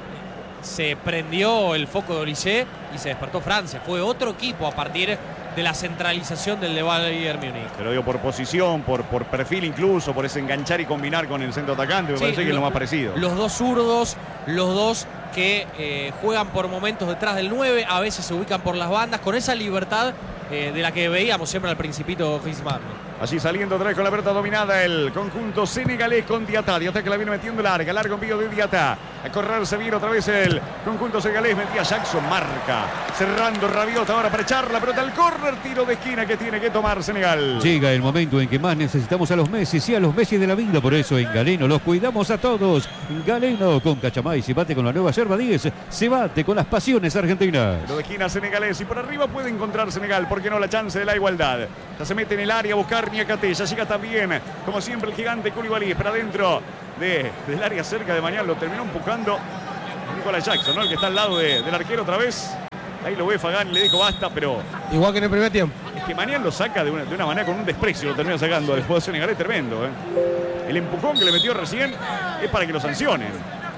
se prendió el foco de Olise y se despertó Francia. Fue otro equipo a partir de la centralización del de Bayern Múnich. Te lo digo por posición, por, por perfil incluso, por ese enganchar y combinar con el centro atacante, me sí, parece que lo, es lo más parecido. Los dos zurdos, los dos que eh, juegan por momentos detrás del nueve, a veces se ubican por las bandas, con esa libertad eh, de la que veíamos siempre al principito Griezmann. Allí saliendo otra vez con la pelota dominada el conjunto senegalés con Diatá. Diatá que la viene metiendo larga, largo envío de Diatá. A correrse bien otra vez el conjunto senegalés. Metía Jackson, marca. Cerrando Rabiot ahora para echar la pelota al córner. Tiro de esquina que tiene que tomar Senegal. Llega el momento en que más necesitamos a los Messi, sí, a los Messi de la vida. Por eso en Galeno los cuidamos a todos. Galeno con Cachamay se bate con la nueva yerba diez. Se bate con las pasiones argentinas. Tiro de esquina senegalés. Y por arriba puede encontrar Senegal. ¿Por qué no la chance de la igualdad? Ya se mete en el área a buscar Niakate. Ya llega también, como siempre, el gigante Koulibaly. Pero adentro de, del área cerca de Mañana lo terminó empujando Nicolás Jackson, ¿no? El que está al lado de, del arquero otra vez. Ahí lo ve Fagán y le dijo basta, pero... Igual que en el primer tiempo. Es que Mañana lo saca de una, de una manera con un desprecio, lo termina sacando al jugador senegalés, tremendo, ¿eh? El empujón que le metió recién es para que lo sancionen.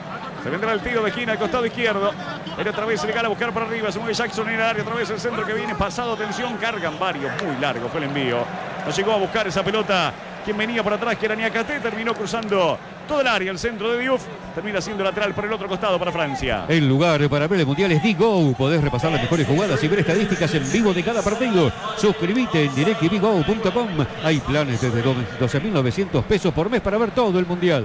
Se vendrá el tiro de esquina al costado izquierdo. Era otra vez Senegal a buscar por arriba. Se mueve Jackson en el área. Otra vez el centro que viene. Pasado, atención. Cargan varios. Muy largo fue el envío. No llegó a buscar esa pelota. Quien venía por atrás, que era Niakate, terminó cruzando todo el área. El centro de Diouf termina siendo lateral por el otro costado para Francia. El lugar para ver el Mundial es Digo. Podés repasar las mejores jugadas y ver estadísticas en vivo de cada partido. Suscríbete en direct t v go punto com. Hay planes desde doce mil novecientos pesos por mes para ver todo el Mundial.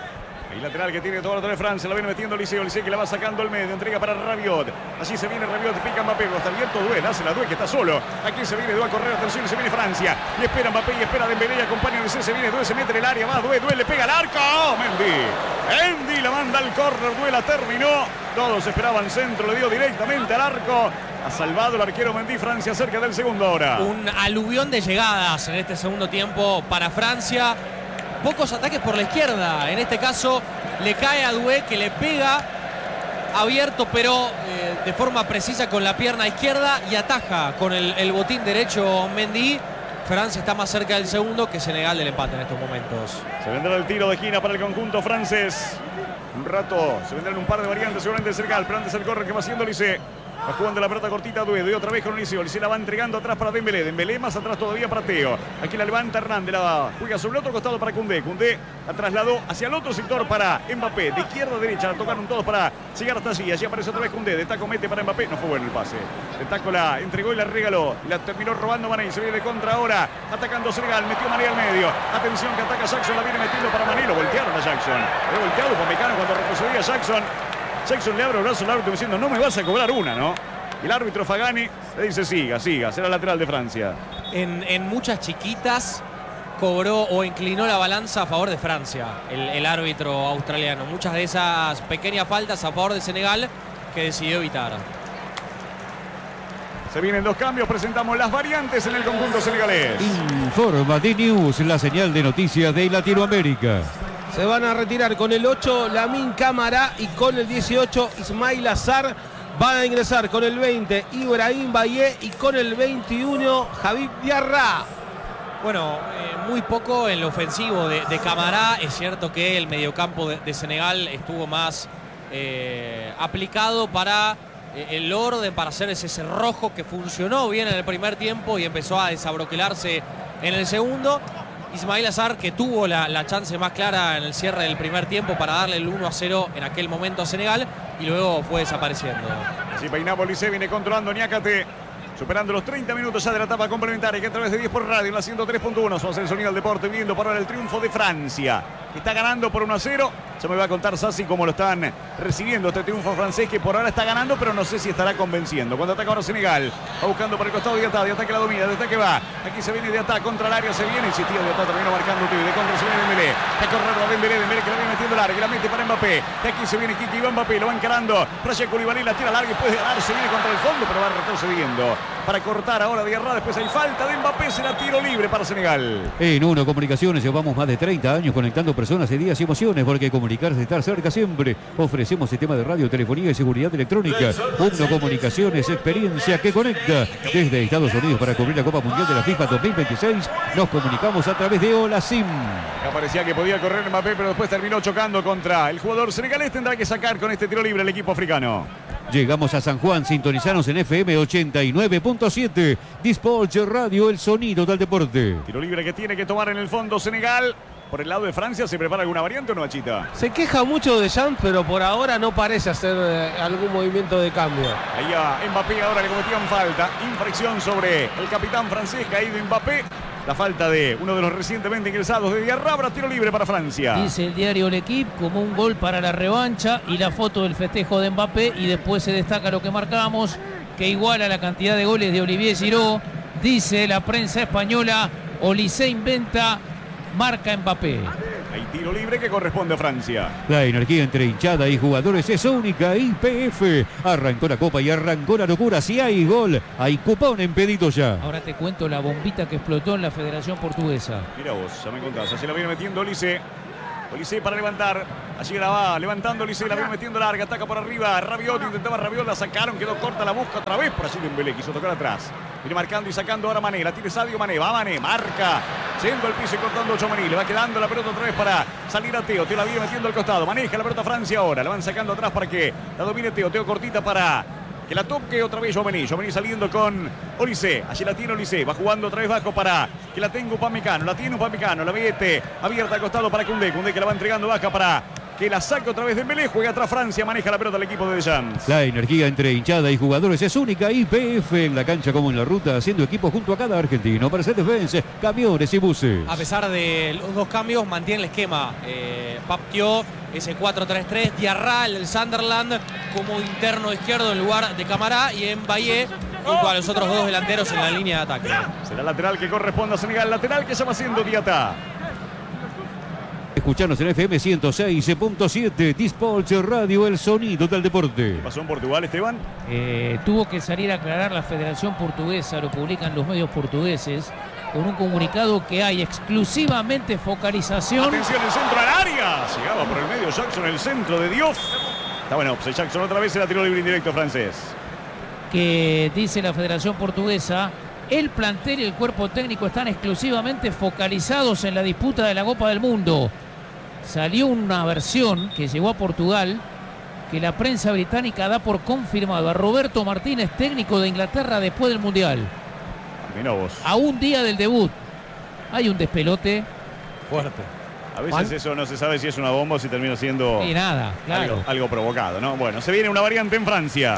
El lateral que tiene todo la de Francia, la viene metiendo Liceo, Liceo que la va sacando al medio, entrega para Rabiot. Allí se viene Rabiot, pica Mbappé, está abierto Doué, hace la Doué que está solo. Aquí se viene Doué a correr, atención, y se viene Francia. Y espera Mbappé y espera Dembélé, y acompaña a Liceo, se viene Doué, se mete en el área, va Doué, Doué le pega al arco. ¡Oh, Mendy! Mendy la manda al córner, Doué la terminó. Todos esperaban centro, le dio directamente al arco. Ha salvado el arquero Mendy, Francia cerca del segundo ahora. Un aluvión de llegadas en este segundo tiempo para Francia. Pocos ataques por la izquierda. En este caso le cae a Doué, que le pega abierto, pero eh, de forma precisa con la pierna izquierda y ataja con el, el botín derecho Mendy. Francia está más cerca del segundo que Senegal del empate en estos momentos. Se vendrá el tiro de esquina para el conjunto francés. Un rato se vendrán un par de variantes seguramente de Senegal, pero antes el corre que va haciendo Liceo. Va jugando la pelota cortita Doué, Doué otra vez con Liceo. Liceo la va entregando atrás para Dembélé. Dembélé más atrás todavía para Teo. Aquí la levanta Hernández, la juega sobre el otro costado para Koundé. Koundé la trasladó hacia el otro sector para Mbappé. De izquierda a derecha, la tocaron todos para llegar hasta allí. Allí aparece otra vez Koundé. De taco mete para Mbappé. No fue bueno el pase. De taco la entregó y la regaló. La terminó robando Mané. Se viene de contra ahora. Atacando Senegal. Metió Mané al medio. Atención que ataca Jackson. La viene metiendo para Mané. Lo voltearon a Jackson. Lo volteado por Mecano cuando retrocedía Jackson. Jackson le abre el brazo al árbitro diciendo no me vas a cobrar una, ¿no? El árbitro Fagani le dice siga, siga, será lateral de Francia. En, en muchas chiquitas cobró o inclinó la balanza a favor de Francia, el, el árbitro australiano. Muchas de esas pequeñas faltas a favor de Senegal que decidió evitar. Se vienen dos cambios, presentamos las variantes en el conjunto senegalés. Informa D-News, la señal de noticias de Latinoamérica. Se van a retirar con el ocho Lamine Camara y con el dieciocho Ismail Azar. Van a ingresar con el veinte Ibrahim Baye y con el veintiuno Habib Diarra. Bueno, eh, muy poco en lo ofensivo de, de Camará. Es cierto que el mediocampo de, de Senegal estuvo más eh, aplicado para eh, el orden, para hacer ese cerrojo que funcionó bien en el primer tiempo y empezó a desabroquelarse en el segundo. Ismail Azar, que tuvo la, la chance más clara en el cierre del primer tiempo para darle el uno a cero en aquel momento a Senegal y luego fue desapareciendo. Así peinamos, Liceo viene controlando Niakate, superando los treinta minutos ya de la etapa complementaria, que a través de diez por radio en la ciento tres punto uno somos el sonido del deporte, viendo por ahora el triunfo de Francia, que está ganando por uno a cero. Ya me va a contar Sassi cómo lo están recibiendo este triunfo francés, que por ahora está ganando, pero no sé si estará convenciendo. Cuando ataca ahora Senegal, va buscando por el costado de Diatá, Diatá que la domina, Diatá que va, aquí se viene Diatá contra el área, se viene, insistía Diatá, terminó marcando Teo, de contra se viene Dembélé, está corriendo a Dembélé, Dembélé que la viene metiendo larga, que la mete para Mbappé, de aquí se viene Kiki, va Mbappé, lo va encarando, Raya Koulibaly la tira larga y puede ganar, se viene contra el fondo, pero va retrocediendo para cortar ahora Diarra, después hay falta de Mbappé, será tiro libre para Senegal. En Uno Comunicaciones llevamos más de treinta años conectando personas, ideas y emociones, porque comunicarse es estar cerca siempre. Ofrecemos sistema de radio, telefonía y seguridad electrónica. Uno Comunicaciones, experiencia que conecta. Desde Estados Unidos para cubrir la Copa Mundial de la FIFA dos mil veintiséis, nos comunicamos a través de Hola Sim. Ya parecía que podía correr Mbappé, pero después terminó chocando contra el jugador senegalés. Tendrá que sacar con este tiro libre el equipo africano. Llegamos a San Juan, sintonizanos en F M ochenta y nueve punto siete. Dispatch Radio, el sonido del deporte. Tiro libre que tiene que tomar en el fondo Senegal. Por el lado de Francia, ¿se prepara alguna variante o no, Achita? Se queja mucho de Jean, pero por ahora no parece hacer eh, algún movimiento de cambio. Ahí a Mbappé ahora le cometían falta. Infracción sobre el capitán francés, caído Mbappé. la falta de uno de los recientemente ingresados de Diarrabra. Tiro libre para Francia. Dice el diario L'Equipe como un gol para la revancha y la foto del festejo de Mbappé, y después se destaca lo que marcamos, que iguala la cantidad de goles de Olivier Giroud. Dice la prensa española, Olise inventa, marca Mbappé. Hay tiro libre que corresponde a Francia. La energía entre hinchada y jugadores es única. Y P F arrancó la copa y arrancó la locura. Si hay gol, hay cupón en pedido ya. Ahora te cuento la bombita que explotó en la Federación Portuguesa. Mira vos, ya me contás. Así la viene metiendo Olise. Olise para levantar. Allí la va levantando Olise, la viene metiendo larga. Ataca por arriba. Rabiot, intentaba Rabiot, la sacaron. Quedó corta, la busca otra vez. Por allí Dembélé quiso tocar atrás. Viene marcando y sacando ahora Mané. La tiene Sadio Mané. Va Mané, marca. Yendo al piso y cortando Tchouaméni. Le va quedando la pelota otra vez para salir a Teo. Teo la viene metiendo al costado. Maneja la pelota Francia ahora. La van sacando atrás para que la domine Teo. Teo cortita para que la toque otra vez Tchouaméni. Tchouaméni saliendo con Olise. Allí la tiene Olise. Va jugando otra vez bajo para que la tenga Upamecano. La tiene Upamecano. La mete abierta al costado para Koundé. Koundé que la va entregando baja para que la saque otra vez Dembélé. Juega atrás Francia. Maneja la pelota el equipo de Deschamps. La energía entre hinchada y jugadores es única. Y P F en la cancha como en la ruta, haciendo equipo junto a cada argentino. Mercedes-Benz, camiones y buses. A pesar de los dos cambios, mantiene el esquema. Eh, Pape Thiaw, ese cuatro tres tres. Diarra, el Sunderland, como interno izquierdo en lugar de Camará. Y en Bailly, junto a los otros dos delanteros en la línea de ataque. Será lateral que corresponde a Senegal. Lateral que se va haciendo Diatá. Escuchanos en F M ciento seis punto siete, Dispolch Radio, el sonido del deporte. ¿Qué pasó en Portugal, Esteban? Eh, tuvo que salir a aclarar la Federación Portuguesa, lo publican los medios portugueses, con un comunicado que hay exclusivamente focalización. Atención, el centro al área. Llegaba por el medio Jackson, el centro de Dios. Está bueno, pues Jackson otra vez se la tiró libre indirecto francés. Que dice la Federación Portuguesa, el plantel y el cuerpo técnico están exclusivamente focalizados en la disputa de la Copa del Mundo. Salió una versión que llegó a Portugal que la prensa británica da por confirmado a Roberto Martínez, técnico de Inglaterra después del Mundial. Mirá vos. A un día del debut. Hay un despelote fuerte. A veces ¿Juan? Eso no se sabe si es una bomba o si termina siendo y nada, claro. algo, algo provocado, ¿no? Bueno, se viene una variante en Francia.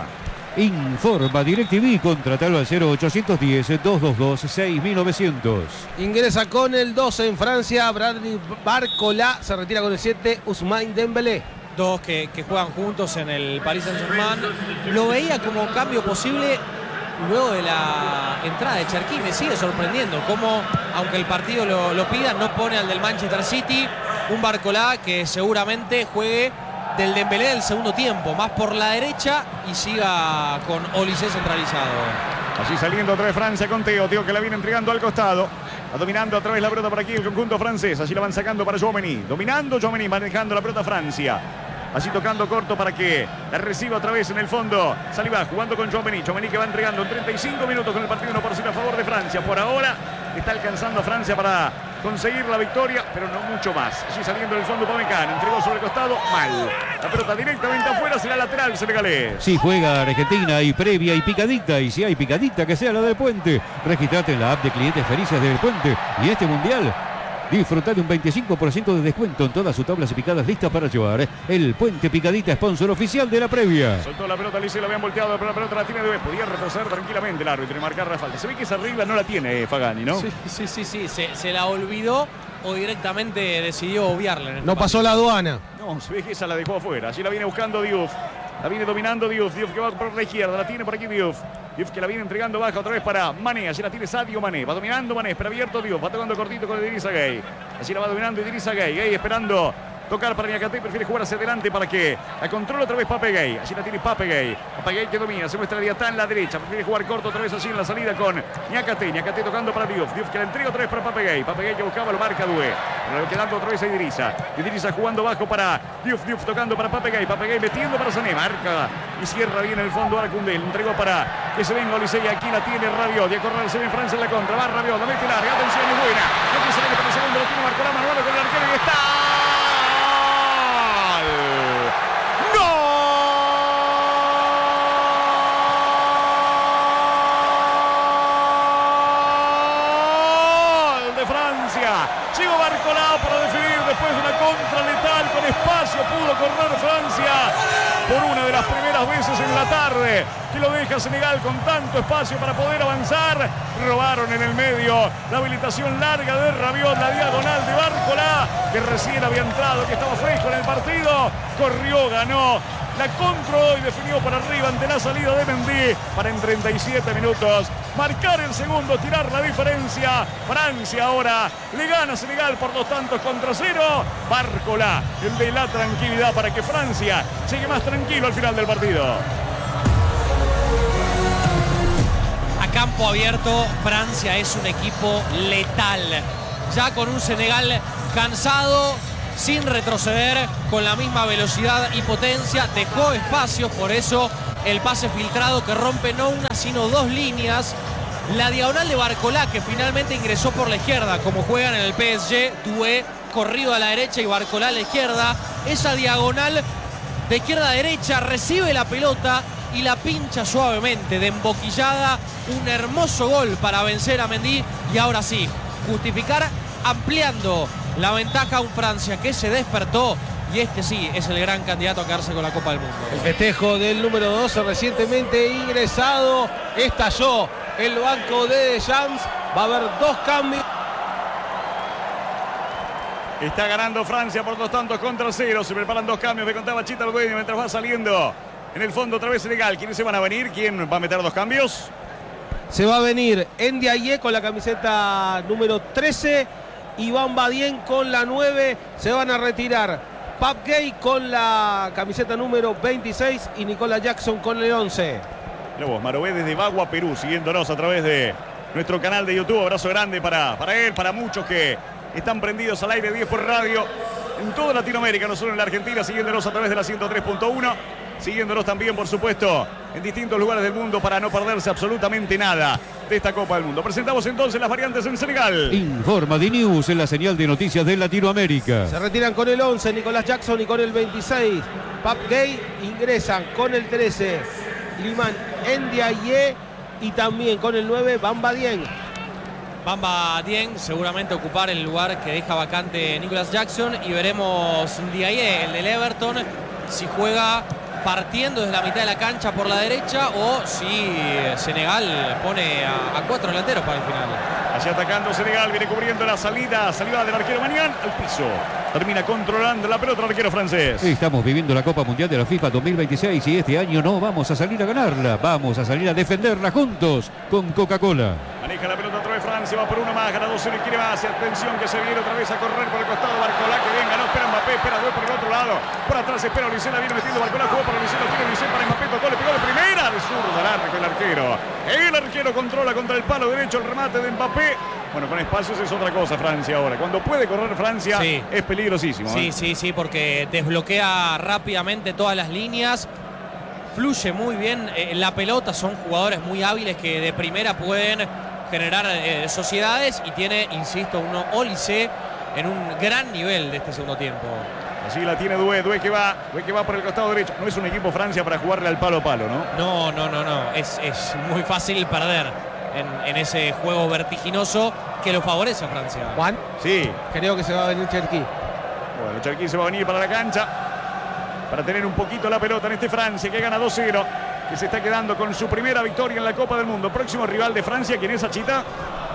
Informa DirecTV, contratalo al cero ochocientos diez, doscientos veintidós, seis mil novecientos. Ingresa con el doce en Francia, Bradley Barcola, se retira con el siete, Ousmane Dembélé. Dos que, que juegan juntos en el Paris Saint-Germain. Lo veía como cambio posible luego de la entrada de Cherki. Me sigue sorprendiendo cómo, aunque el partido lo, lo pida, no pone al del Manchester City. Un Barcola que seguramente juegue del Dembélé del segundo tiempo, más por la derecha, y siga con Olise centralizado. Allí saliendo otra vez Francia con Teo, Teo que la viene entregando al costado, va dominando otra vez la pelota por aquí el conjunto francés, allí la van sacando para Tchouaméni, dominando Tchouaméni, manejando la pelota Francia. Allí tocando corto para que la reciba otra vez en el fondo. Saliba jugando con Tchouaméni. Tchouaméni que va entregando en treinta y cinco minutos con el partido uno por cero a favor de Francia. Por ahora está alcanzando a Francia para conseguir la victoria, pero no mucho más. Allí saliendo del fondo Upamecano. Entregó sobre el costado. Mal. La pelota directamente afuera. Será lateral senegalés. Si juega Argentina y previa y picadita. Y si hay picadita, que sea la del Puente. Registrate en la app de clientes felices del Puente. Y este mundial, disfruta de un veinticinco por ciento de descuento en todas sus tablas y picadas listas para llevar. El Puente Picadita, sponsor oficial de la previa. Soltó la pelota, Alice, la habían volteado, pero la pelota la tiene de vez. Podía retroceder tranquilamente el árbitro y marcar la falta. Se ve que esa regla no la tiene eh, Fagani, ¿no? Sí, sí, sí, sí. Se, se la olvidó o directamente decidió obviarla. En este no pasó la aduana. No, se ve que esa la dejó afuera. Allí la viene buscando Diouf. La viene dominando Diouf. Diouf que va por la izquierda. La tiene por aquí Diouf. Diouf que la viene entregando baja otra vez para Mané. Allí la tiene Sadio Mané. Va dominando Mané. Espera abierto Diouf. Va tocando cortito con Idrissa Gueye. Allí la va dominando Idrissa Gueye. Gueye esperando tocar para Niakate. Prefiere jugar hacia adelante para que la controle otra vez Pape Gueye. Allí la tiene Pape Gueye. Pape Gueye que domina. Se muestra Diatá en la derecha. Prefiere jugar corto otra vez así en la salida con Niakate. Niakate tocando para Diouf. Diouf que la entrega otra vez para Pape Gueye. Pape Gueye que buscaba lo marca Doué. Pero quedando otra vez a Idrissa. Idrissa jugando bajo para Diouf. Diouf tocando para Pape Gueye. Pape Gueye metiendo para Sané. Marca y cierra bien el fondo ahora Koundé. Le entregó para que se venga Olise y aquí la tiene Rabiot. Y a correr se ve en Francia en la contra. Va Rabiot. La mete larga. Atención, es buena. No quiere salir para el segundo. Lo tiene Barcola. Manuel con el arquero y está. Francia. Llegó Barcola para definir después de una contra letal con espacio. Pudo correr Francia por una de las primeras veces en la tarde que lo deja Senegal con tanto espacio para poder avanzar. Robaron en el medio la habilitación larga de Rabiot, la diagonal de Barcola, que recién había entrado, que estaba fresco en el partido. Corrió, ganó, la controló y definió para arriba ante la salida de Mendy para en treinta y siete minutos marcar el segundo, tirar la diferencia. Francia ahora le gana a Senegal por dos tantos contra cero. Barcola, el de la tranquilidad para que Francia llegue más tranquilo al final del partido. A campo abierto, Francia es un equipo letal. Ya con un Senegal cansado, sin retroceder, con la misma velocidad y potencia, dejó espacios, por eso el pase filtrado que rompe no una sino dos líneas. La diagonal de Barcola, que finalmente ingresó por la izquierda, como juegan en el P S G, Doué corrido a la derecha y Barcola a la izquierda. Esa diagonal de izquierda a derecha recibe la pelota y la pincha suavemente, de emboquillada. Un hermoso gol para vencer a Mendy y ahora sí, justificar ampliando la ventaja a un Francia que se despertó, y este sí es el gran candidato a quedarse con la Copa del Mundo. El festejo del número doce recientemente ingresado, estalló el banco de Deschamps. Va a haber dos cambios. Está ganando Francia por dos tantos contra cero. Se preparan dos cambios, me contaba Chita el dueño mientras va saliendo en el fondo otra vez Senegal. ¿Quiénes se van a venir? ¿Quién va a meter dos cambios? Se va a venir Ndiaye con la camiseta número trece, Iván Badien con la nueve. Se van a retirar Pape Gueye con la camiseta número veintiséis y Nicolas Jackson con el once. Lobos Marobé desde Bagua, Perú, siguiéndonos a través de nuestro canal de YouTube. Abrazo grande para, para él, para muchos que están prendidos al aire diez por radio en toda Latinoamérica, no solo en la Argentina, siguiéndonos a través de la ciento tres punto uno. Siguiéndonos también, por supuesto, en distintos lugares del mundo para no perderse absolutamente nada de esta Copa del Mundo. Presentamos entonces las variantes en Senegal. Informa D-News en la señal de noticias de Latinoamérica. Se retiran con el once Nicolas Jackson y con el veintiséis Pape Gueye. Ingresan con el trece Iliman Ndiaye y también con el nueve Bamba Dieng. Bamba Dieng seguramente ocupar el lugar que deja vacante Nicolas Jackson, y veremos Ndiaye, el del Everton, si juega partiendo desde la mitad de la cancha por la derecha o si Senegal pone a, a cuatro delanteros para el final. Allí atacando Senegal, viene cubriendo la salida, salida del arquero Manián al piso. Termina controlando la pelota el arquero francés. Estamos viviendo la Copa Mundial de la FIFA dos mil veintiséis y este año no vamos a salir a ganarla, vamos a salir a defenderla juntos con Coca-Cola. Maneja la pelota otra vez Francia, va por uno más, gana dos cero y quiere más. Y atención que se viene otra vez a correr por el costado Barcola, que bien ganó, espera Mbappé, espera Doué por el otro lado. Por atrás espera Olise, la viene metiendo Barcola, jugó para Olise, lo tiene Olise para Mbappé, tocó, le pegó de primera, de zurda al arco el arquero. El arquero controla contra el palo derecho el remate de Mbappé. Bueno, con espacios es otra cosa Francia ahora. Cuando puede correr Francia sí. es peligrosísimo. Sí, ¿eh? sí, sí, porque desbloquea rápidamente todas las líneas. Fluye muy bien eh, la pelota. Son jugadores muy hábiles que de primera pueden generar eh, sociedades. Y tiene, insisto, uno Olise en un gran nivel de este segundo tiempo. Así la tiene Doué, Doué que va, Doué que va por el costado derecho. No es un equipo Francia para jugarle al palo a palo, ¿no? No, no, no, no. Es, es muy fácil perder. En, en ese juego vertiginoso que lo favorece a Francia. Juan, sí, creo que se va a venir Cherki. Bueno, Cherki se va a venir para la cancha para tener un poquito la pelota en este Francia que gana dos cero, que se está quedando con su primera victoria en la Copa del Mundo. Próximo rival de Francia, ¿quién es, Achita?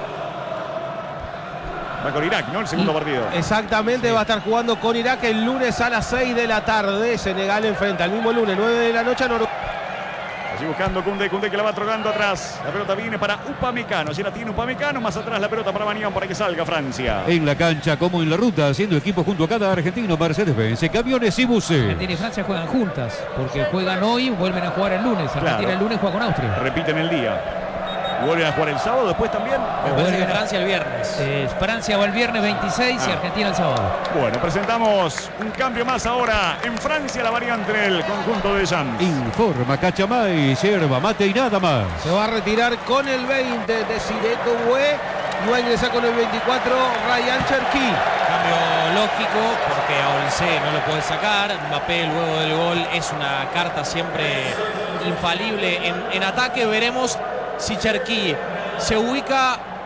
Va con Irak, ¿no? El segundo y, partido. Exactamente, sí. Va a estar jugando con Irak el lunes a las seis de la tarde. Senegal enfrenta el mismo lunes, nueve de la noche a Noruega. Allí buscando Koundé, Koundé que la va trocando atrás. La pelota viene para Upamecano. Allí la tiene Upamecano. Más atrás la pelota para Manión para que salga Francia. En la cancha como en la ruta, haciendo equipo junto a cada argentino, Mercedes-Benz, camiones y buses. Argentina y Francia juegan juntas, porque juegan hoy, vuelven a jugar el lunes. Argentina claro. el lunes juega con Austria. Repiten el día. ¿Vuelven a jugar el sábado después también? Vuelve Francia el viernes. Eh, Francia va el viernes veintiséis ah. y Argentina el sábado. Bueno, presentamos un cambio más ahora. En Francia la variante del conjunto de Deschamps. Informa Cachamay, yerba, mate y nada más. Se va a retirar con el veinte Desiré Doué y va a ingresar con el veinticuatro Ryan Cherki. Cambio lógico porque a Olise no lo puede sacar. Mbappé luego del gol es una carta siempre infalible en, en ataque. Veremos si Cherki se ubica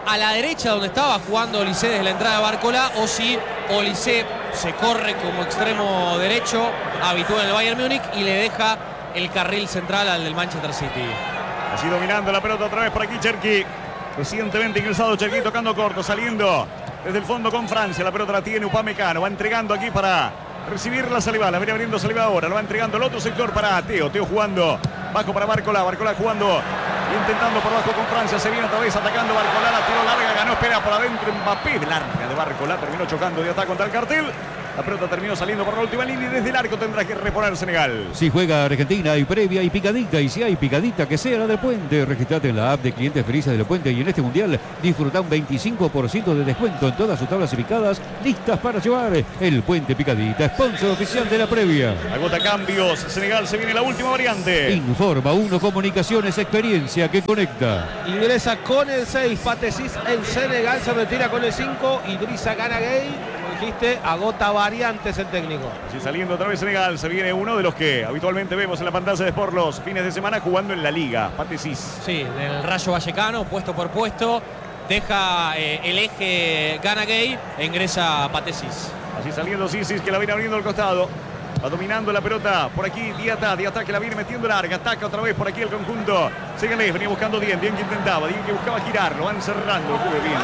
a la derecha donde estaba jugando Olise desde la entrada de Barcola, o si Olise se corre como extremo derecho habitual en el Bayern Múnich y le deja el carril central al del Manchester City. Así dominando la pelota otra vez por aquí Cherki. Recientemente ingresado Cherki tocando corto, saliendo desde el fondo con Francia. La pelota la tiene Upamecano, va entregando aquí para recibir la Saliba. La viene abriendo Saliba ahora, lo va entregando el otro sector para Teo. Teo jugando bajo para Barcola. Barcola jugando, intentando por bajo con Francia. Se viene otra vez atacando Barcola. La tiro larga, ganó, espera por adentro Mbappé. Larga de Barcola, terminó chocando de ataque contra el cartel. La pelota terminó saliendo por la última línea y desde el arco tendrá que reponer Senegal. Si juega Argentina hay previa y picadita, y si hay picadita que sea la del Puente. Registrate en la app de clientes felices de del Puente y en este mundial disfruta un veinticinco por ciento de descuento en todas sus tablas y picadas listas para llevar. El Puente Picadita, sponsor oficial de la previa. Agota cambios, Senegal, se viene la última variante. Informa Uno Comunicaciones, experiencia que conecta. Ingresa con el seis, Patesis en Senegal, se retira con el cinco, Idrissa Gana Gueye. Dijiste, agota variantes el técnico. Así saliendo otra vez Senegal, se viene uno de los que habitualmente vemos en la pantalla de Sport los fines de semana jugando en la Liga, Patesis. Sí, del Rayo Vallecano, puesto por puesto, deja eh, el eje Gana Gueye e ingresa Patesis. Así saliendo Sisis, que la viene abriendo al costado. Va dominando la pelota por aquí Diata, Diata que la viene metiendo larga, ataca otra vez por aquí el conjunto senegalés, venía buscando Dien, Dien que intentaba, Dien que buscaba girar, lo van cerrando, jugue bien,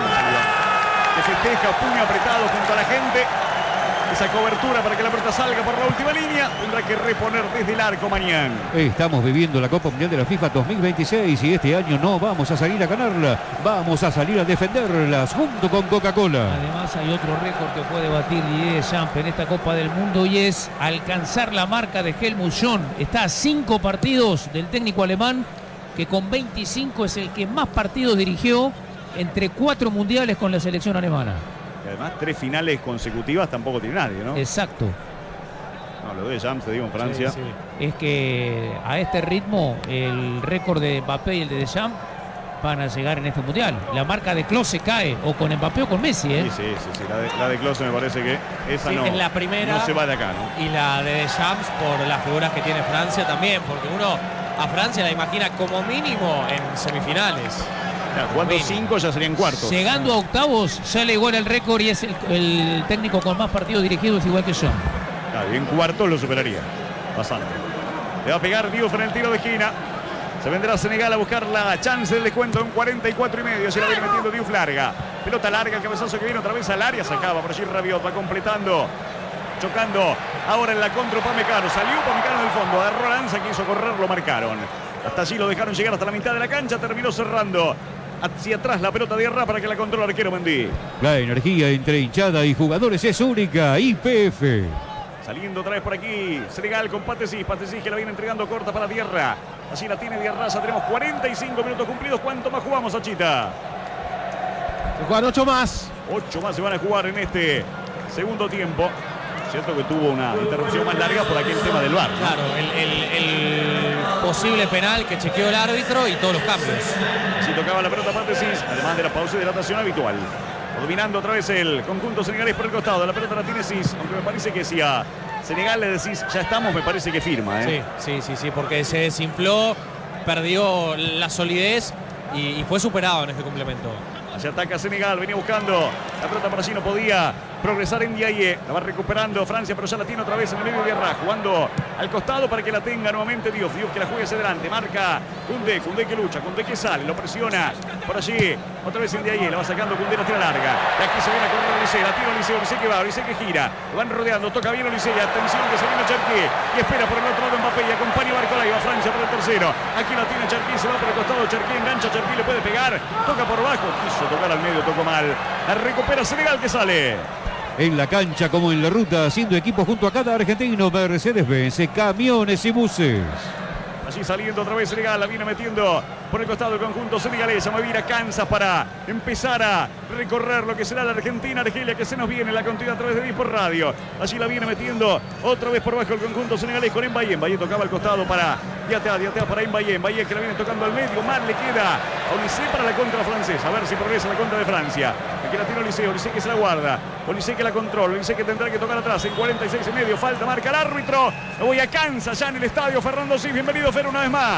que festeja, puño apretado junto a la gente, esa cobertura para que la pelota salga por la última línea, tendrá que reponer desde el arco mañana. Estamos viviendo la Copa Mundial de la FIFA dos mil veintiséis y este año no vamos a salir a ganarla, vamos a salir a defenderlas junto con Coca-Cola. Además hay otro récord que puede batir Didier Deschamps en esta Copa del Mundo y es alcanzar la marca de Helmut Schön. Está a cinco partidos del técnico alemán, que con veinticinco es el que más partidos dirigió entre cuatro mundiales con la selección alemana. Y además tres finales consecutivas tampoco tiene nadie, ¿no? Exacto. No, lo de Deschamps, te digo, en Francia. Sí, sí. Es que a este ritmo el récord de Mbappé y el de Deschamps van a llegar en este mundial. La marca de Klose cae o con Mbappé o con Messi, ¿eh? Sí, sí, sí, sí. La de, la de Klose me parece que esa sí, no, es la primera, no se va de acá, ¿no? Y la de Deschamps por las figuras que tiene Francia también, porque uno a Francia la imagina como mínimo en semifinales. Ya, jugando cinco ya serían cuartos. Llegando a octavos ya le iguala el récord y es el, el técnico con más partidos dirigidos igual que yo. Claro, y en cuartos lo superaría. Pasando. Le va a pegar Diouf en el tiro de esquina. Se vendrá a Senegal a buscar la chance del descuento en cuarenta y cuatro y medio. Se la viene metiendo Diouf larga. Pelota larga, el cabezazo que viene otra vez al área. Sacaba por allí Rabiot, va completando. Chocando ahora en la contra Upamecano. Salió Upamecano en el fondo. Agarró la lanza, quiso correr, lo marcaron. Hasta allí lo dejaron llegar hasta la mitad de la cancha. Terminó cerrando hacia atrás la pelota de Arra para que la controle el arquero Mendy. La energía entre hinchada y jugadores es única. Y P F. Saliendo otra vez por aquí Senegal con Patesis. Patesis que la viene entregando corta para Diarra. Así la tiene Diarra. Ya tenemos cuarenta y cinco minutos cumplidos. ¿Cuánto más jugamos, Achita? Se juegan ocho más. Ocho más se van a jugar en este segundo tiempo. Cierto que tuvo una interrupción más larga por aquel tema del V A R, ¿no? Claro, el, el, el posible penal que chequeó el árbitro y todos los cambios. Así tocaba la pelota Patesis, además de la pausa y dilatación habitual. Dominando otra vez el conjunto senegalés por el costado. La pelota la tiene Cis, aunque me parece que si a Senegal le decís ya estamos, me parece que firma, ¿eh? Sí, sí, sí, sí, porque se desinfló, perdió la solidez y, y fue superado en este complemento. Se ataca Senegal, venía buscando la pelota para allí, no podía progresar en Ndiaye. La va recuperando Francia, pero ya la tiene otra vez en el medio de Arra, jugando al costado para que la tenga nuevamente Diouf. Diouf que la juegue hacia adelante, marca Koundé, Koundé que lucha, Koundé que sale, lo presiona por allí, otra vez Ndiaye, la va sacando Koundé, la tira larga. De aquí se viene a correr Olise, la tira Olise, Olise que va, Olise que gira, lo van rodeando, toca bien Olise, atención que se viene Cherki y espera por el otro lado Mbappé y acompaña Barcola y va Francia por el tercero. Aquí la tiene Cherki, se va por el costado, Cherki engancha, Cherki le puede pegar, toca por bajo, quiso tocar al medio, tocó mal. La recupera Senegal que sale. En la cancha como en la ruta, haciendo equipo junto a cada argentino, Mercedes-Benz, camiones y buses. Allí saliendo otra vez Senegal, la viene metiendo por el costado del conjunto senegalés. A mover a Kansas para empezar a recorrer lo que será la Argentina. Argelia que se nos viene la continuidad a través de Dispor Radio. Allí la viene metiendo otra vez por bajo el conjunto senegalés con Mbaye. Mbaye tocaba al costado para Diatea, Diatea para Mbaye. Mbaye que la viene tocando al medio. Mal le queda a Olise para la contra francesa. A ver si progresa la contra de Francia. Aquí la tiene Olise, Olise que se la guarda. Olise que la controla. Olise que tendrá que tocar atrás en cuarenta y seis y medio. Falta, marca el árbitro. Me voy a Kansas ya en el estadio. Fernando Cis, bienvenido Fer una vez más.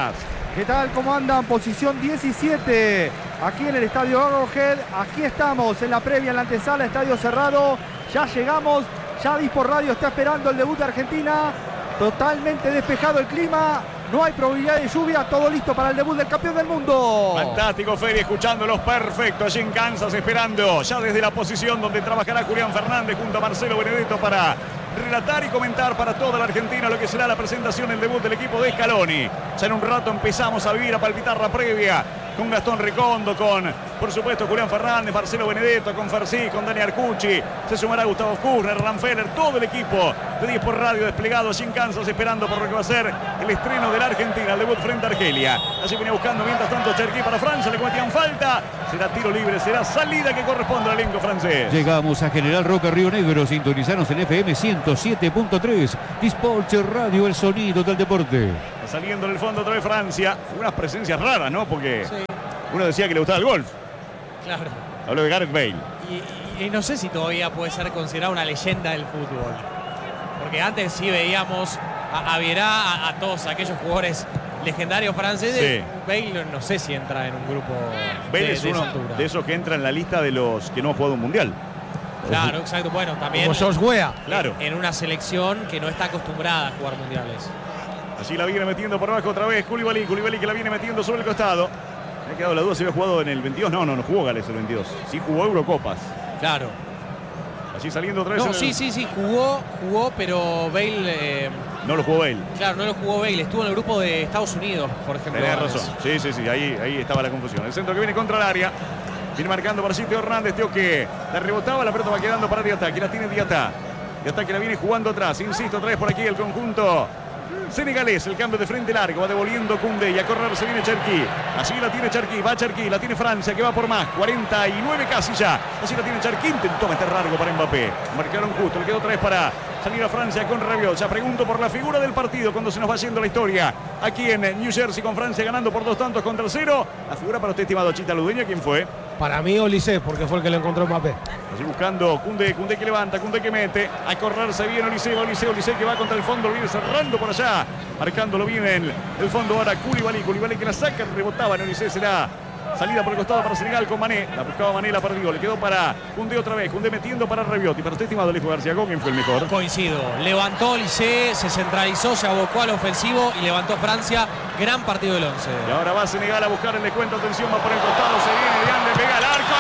¿Qué tal? ¿Cómo andan? Posición diecisiete, aquí en el Estadio Arrowhead. Aquí estamos en la previa, en la antesala, estadio cerrado. Ya llegamos, ya Disport Radio está esperando el debut de Argentina. Totalmente despejado el clima, no hay probabilidad de lluvia, todo listo para el debut del campeón del mundo. Fantástico, Fede, escuchándolos perfecto allí en Kansas, esperando ya desde la posición donde trabajará Julián Fernández junto a Marcelo Benedetto para relatar y comentar para toda la Argentina lo que será la presentación, el debut del equipo de Scaloni. Ya en un rato empezamos a vivir, a palpitar la previa con Gastón Recondo, con, por supuesto, Julián Fernández, Marcelo Benedetto, con Farsi, con Dani Arcucci. Se sumará Gustavo Kuhner, Ranfeller, todo el equipo de Disport Radio desplegado allí en Kansas, esperando por lo que va a ser el estreno de la Argentina, el debut frente a Argelia. Allí viene buscando mientras tanto Cherki para Francia, le cometían falta. Será tiro libre, será salida que corresponde al elenco francés. Llegamos a General Roca, Río Negro. Sintonizanos en F M ciento siete punto tres. Disport Radio, el sonido del deporte. Saliendo en el fondo otra vez Francia. Unas presencias raras, ¿no? Porque sí, uno decía que le gustaba el golf. Claro. Habló de Gareth Bale. Y, y, y no sé si todavía puede ser considerado una leyenda del fútbol. Porque antes sí veíamos a, a Vieira, a, a todos aquellos jugadores legendarios franceses. Sí. Bale no sé si entra en un grupo Bale de, es de uno esa de esos que entra en la lista de los que no han jugado un mundial. Claro, exacto. Bueno, también como George Weah. Claro. En, en una selección que no está acostumbrada a jugar mundiales. Así la viene metiendo por abajo otra vez Koulibaly, Koulibaly que la viene metiendo sobre el costado. Me ha quedado la duda si había jugado en el veintidós. No, no, no jugó Gales el veintidós. Sí jugó Eurocopas. Claro. Así saliendo otra vez. No, el... sí, sí, sí, jugó, jugó, pero Bale... Eh... No lo jugó Bale. Claro, no lo jugó Bale. Estuvo en el grupo de Estados Unidos, por ejemplo. Tenés razón. Sí, sí, sí. Ahí, ahí estaba la confusión. El centro que viene contra el área. Viene marcando para sí Teo Hernández. Teo que la rebotaba. La pelota va quedando para Diatá. Que la tiene Diatá. Diatá que la viene jugando atrás. Insisto, otra vez por aquí el conjunto senegalés. El cambio de frente largo. Va devolviendo Koundé. Y a correr se viene Cherki. Así la tiene Cherki. Va Cherki. La tiene Francia que va por más. cuarenta y nueve casi ya. Así la tiene Cherki. Intentó meter largo para Mbappé. Marcaron justo. Le quedó otra vez para salir a Francia con Rabiot. Ya pregunto por la figura del partido cuando se nos va yendo la historia. Aquí en New Jersey con Francia ganando por dos tantos contra el cero. La figura para usted, estimado Chita Ludeña, ¿quién fue? Para mí Olise, porque fue el que le encontró Mbappé. Así buscando Koundé, Koundé que levanta, Koundé que mete. A correrse bien Olise, Olise, Olise que va contra el fondo, lo viene cerrando por allá. Marcándolo bien en el fondo ahora Koulibaly, Koulibaly que la saca, rebotaba en Olise, será salida por el costado para Senegal con Mané. La buscaba Mané, la perdió. Le quedó para Koundé otra vez. Koundé metiendo para Rabiot. Y para usted, estimado Alejo García, ¿quién fue el mejor? Coincido. Levantó Olise, se centralizó, se abocó al ofensivo y levantó Francia. Gran partido del once. Y ahora va Senegal a buscar el descuento. Atención, va por el costado. Se viene Dian, le pega al arco.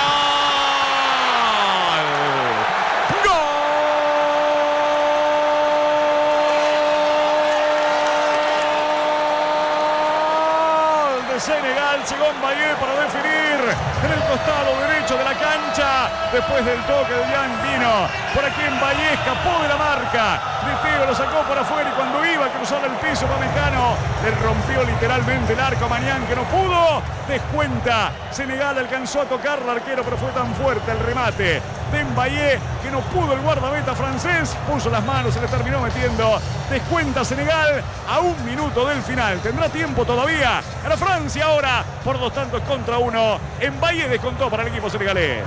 Senegal, llegó Mbappé para definir en el costado derecho de la cancha. Después del toque de Dian vino por aquí Mbappé, escapó de la marca. Teo lo sacó por afuera y cuando iba a cruzar el piso Pamecano le rompió literalmente el arco a Mañán que no pudo. Descuenta. Senegal alcanzó a tocar al arquero pero fue tan fuerte el remate de Mbappé que no pudo el guardameta francés. Puso las manos, se le terminó metiendo. Descuenta Senegal a un minuto del final. Tendrá tiempo todavía. A la Francia ahora por dos tantos contra uno. Mbappé descontó para el equipo senegalés.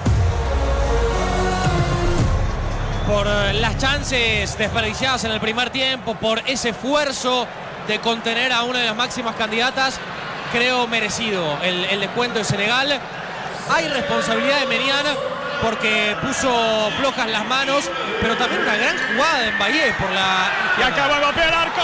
Por las chances desperdiciadas en el primer tiempo, por ese esfuerzo de contener a una de las máximas candidatas, creo merecido el, el descuento de Senegal. Hay responsabilidad de Menian porque puso flojas las manos, pero también una gran jugada de Mbappé por la... Y acaba Mbappé al arco.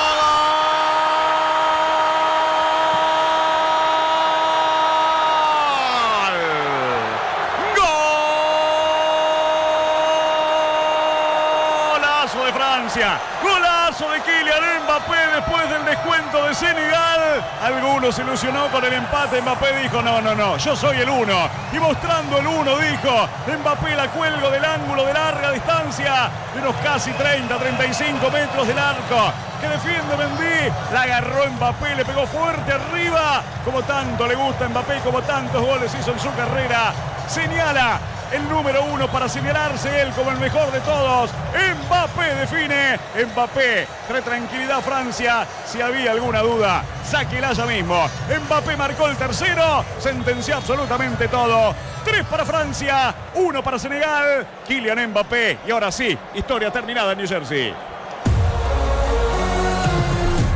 Golazo de Kylian Mbappé después del descuento de Senegal. Algunos se ilusionó con el empate. Mbappé dijo no, no, no, yo soy el uno. Y mostrando el uno dijo Mbappé la cuelgo del ángulo de larga distancia de unos casi treinta, treinta y cinco metros del arco que defiende Mendy. La agarró Mbappé, le pegó fuerte arriba como tanto le gusta a Mbappé, como tantos goles hizo en su carrera. Señala el número uno para señalarse él como el mejor de todos. Mbappé define. Mbappé trae tranquilidad a Francia. Si había alguna duda, sáquela ya mismo. Mbappé marcó el tercero. Sentenció absolutamente todo. Tres para Francia, uno para Senegal. Kylian Mbappé. Y ahora sí, historia terminada en New Jersey.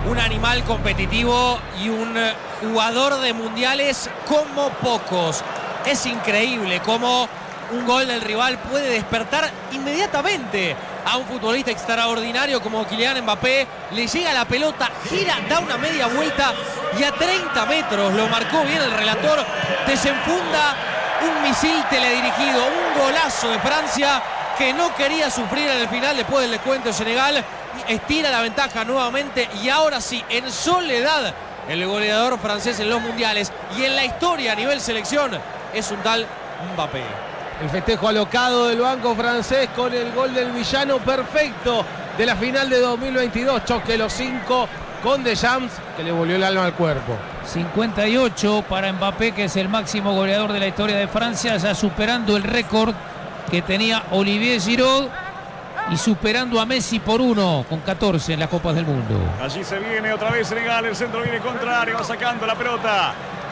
un animal competitivo y un jugador de mundiales como pocos. Es increíble cómo un gol del rival puede despertar inmediatamente a un futbolista extraordinario como Kylian Mbappé. Le llega la pelota, gira, da una media vuelta y a treinta metros, lo marcó bien el relator, desenfunda un misil teledirigido, un golazo de Francia que no quería sufrir en el final después del descuento de Senegal. Estira la ventaja nuevamente y ahora sí, en soledad, el goleador francés en los mundiales y en la historia a nivel selección es un tal Mbappé. El festejo alocado del banco francés con el gol del villano perfecto de la final de dos mil veintidós. Choque los cinco con Deschamps, que le volvió el alma al cuerpo. cincuenta y ocho para Mbappé, que es el máximo goleador de la historia de Francia, ya superando el récord que tenía Olivier Giroud y superando a Messi por uno con catorce en las Copas del Mundo. Allí se viene otra vez Senegal, el centro viene contrario, va sacando la pelota.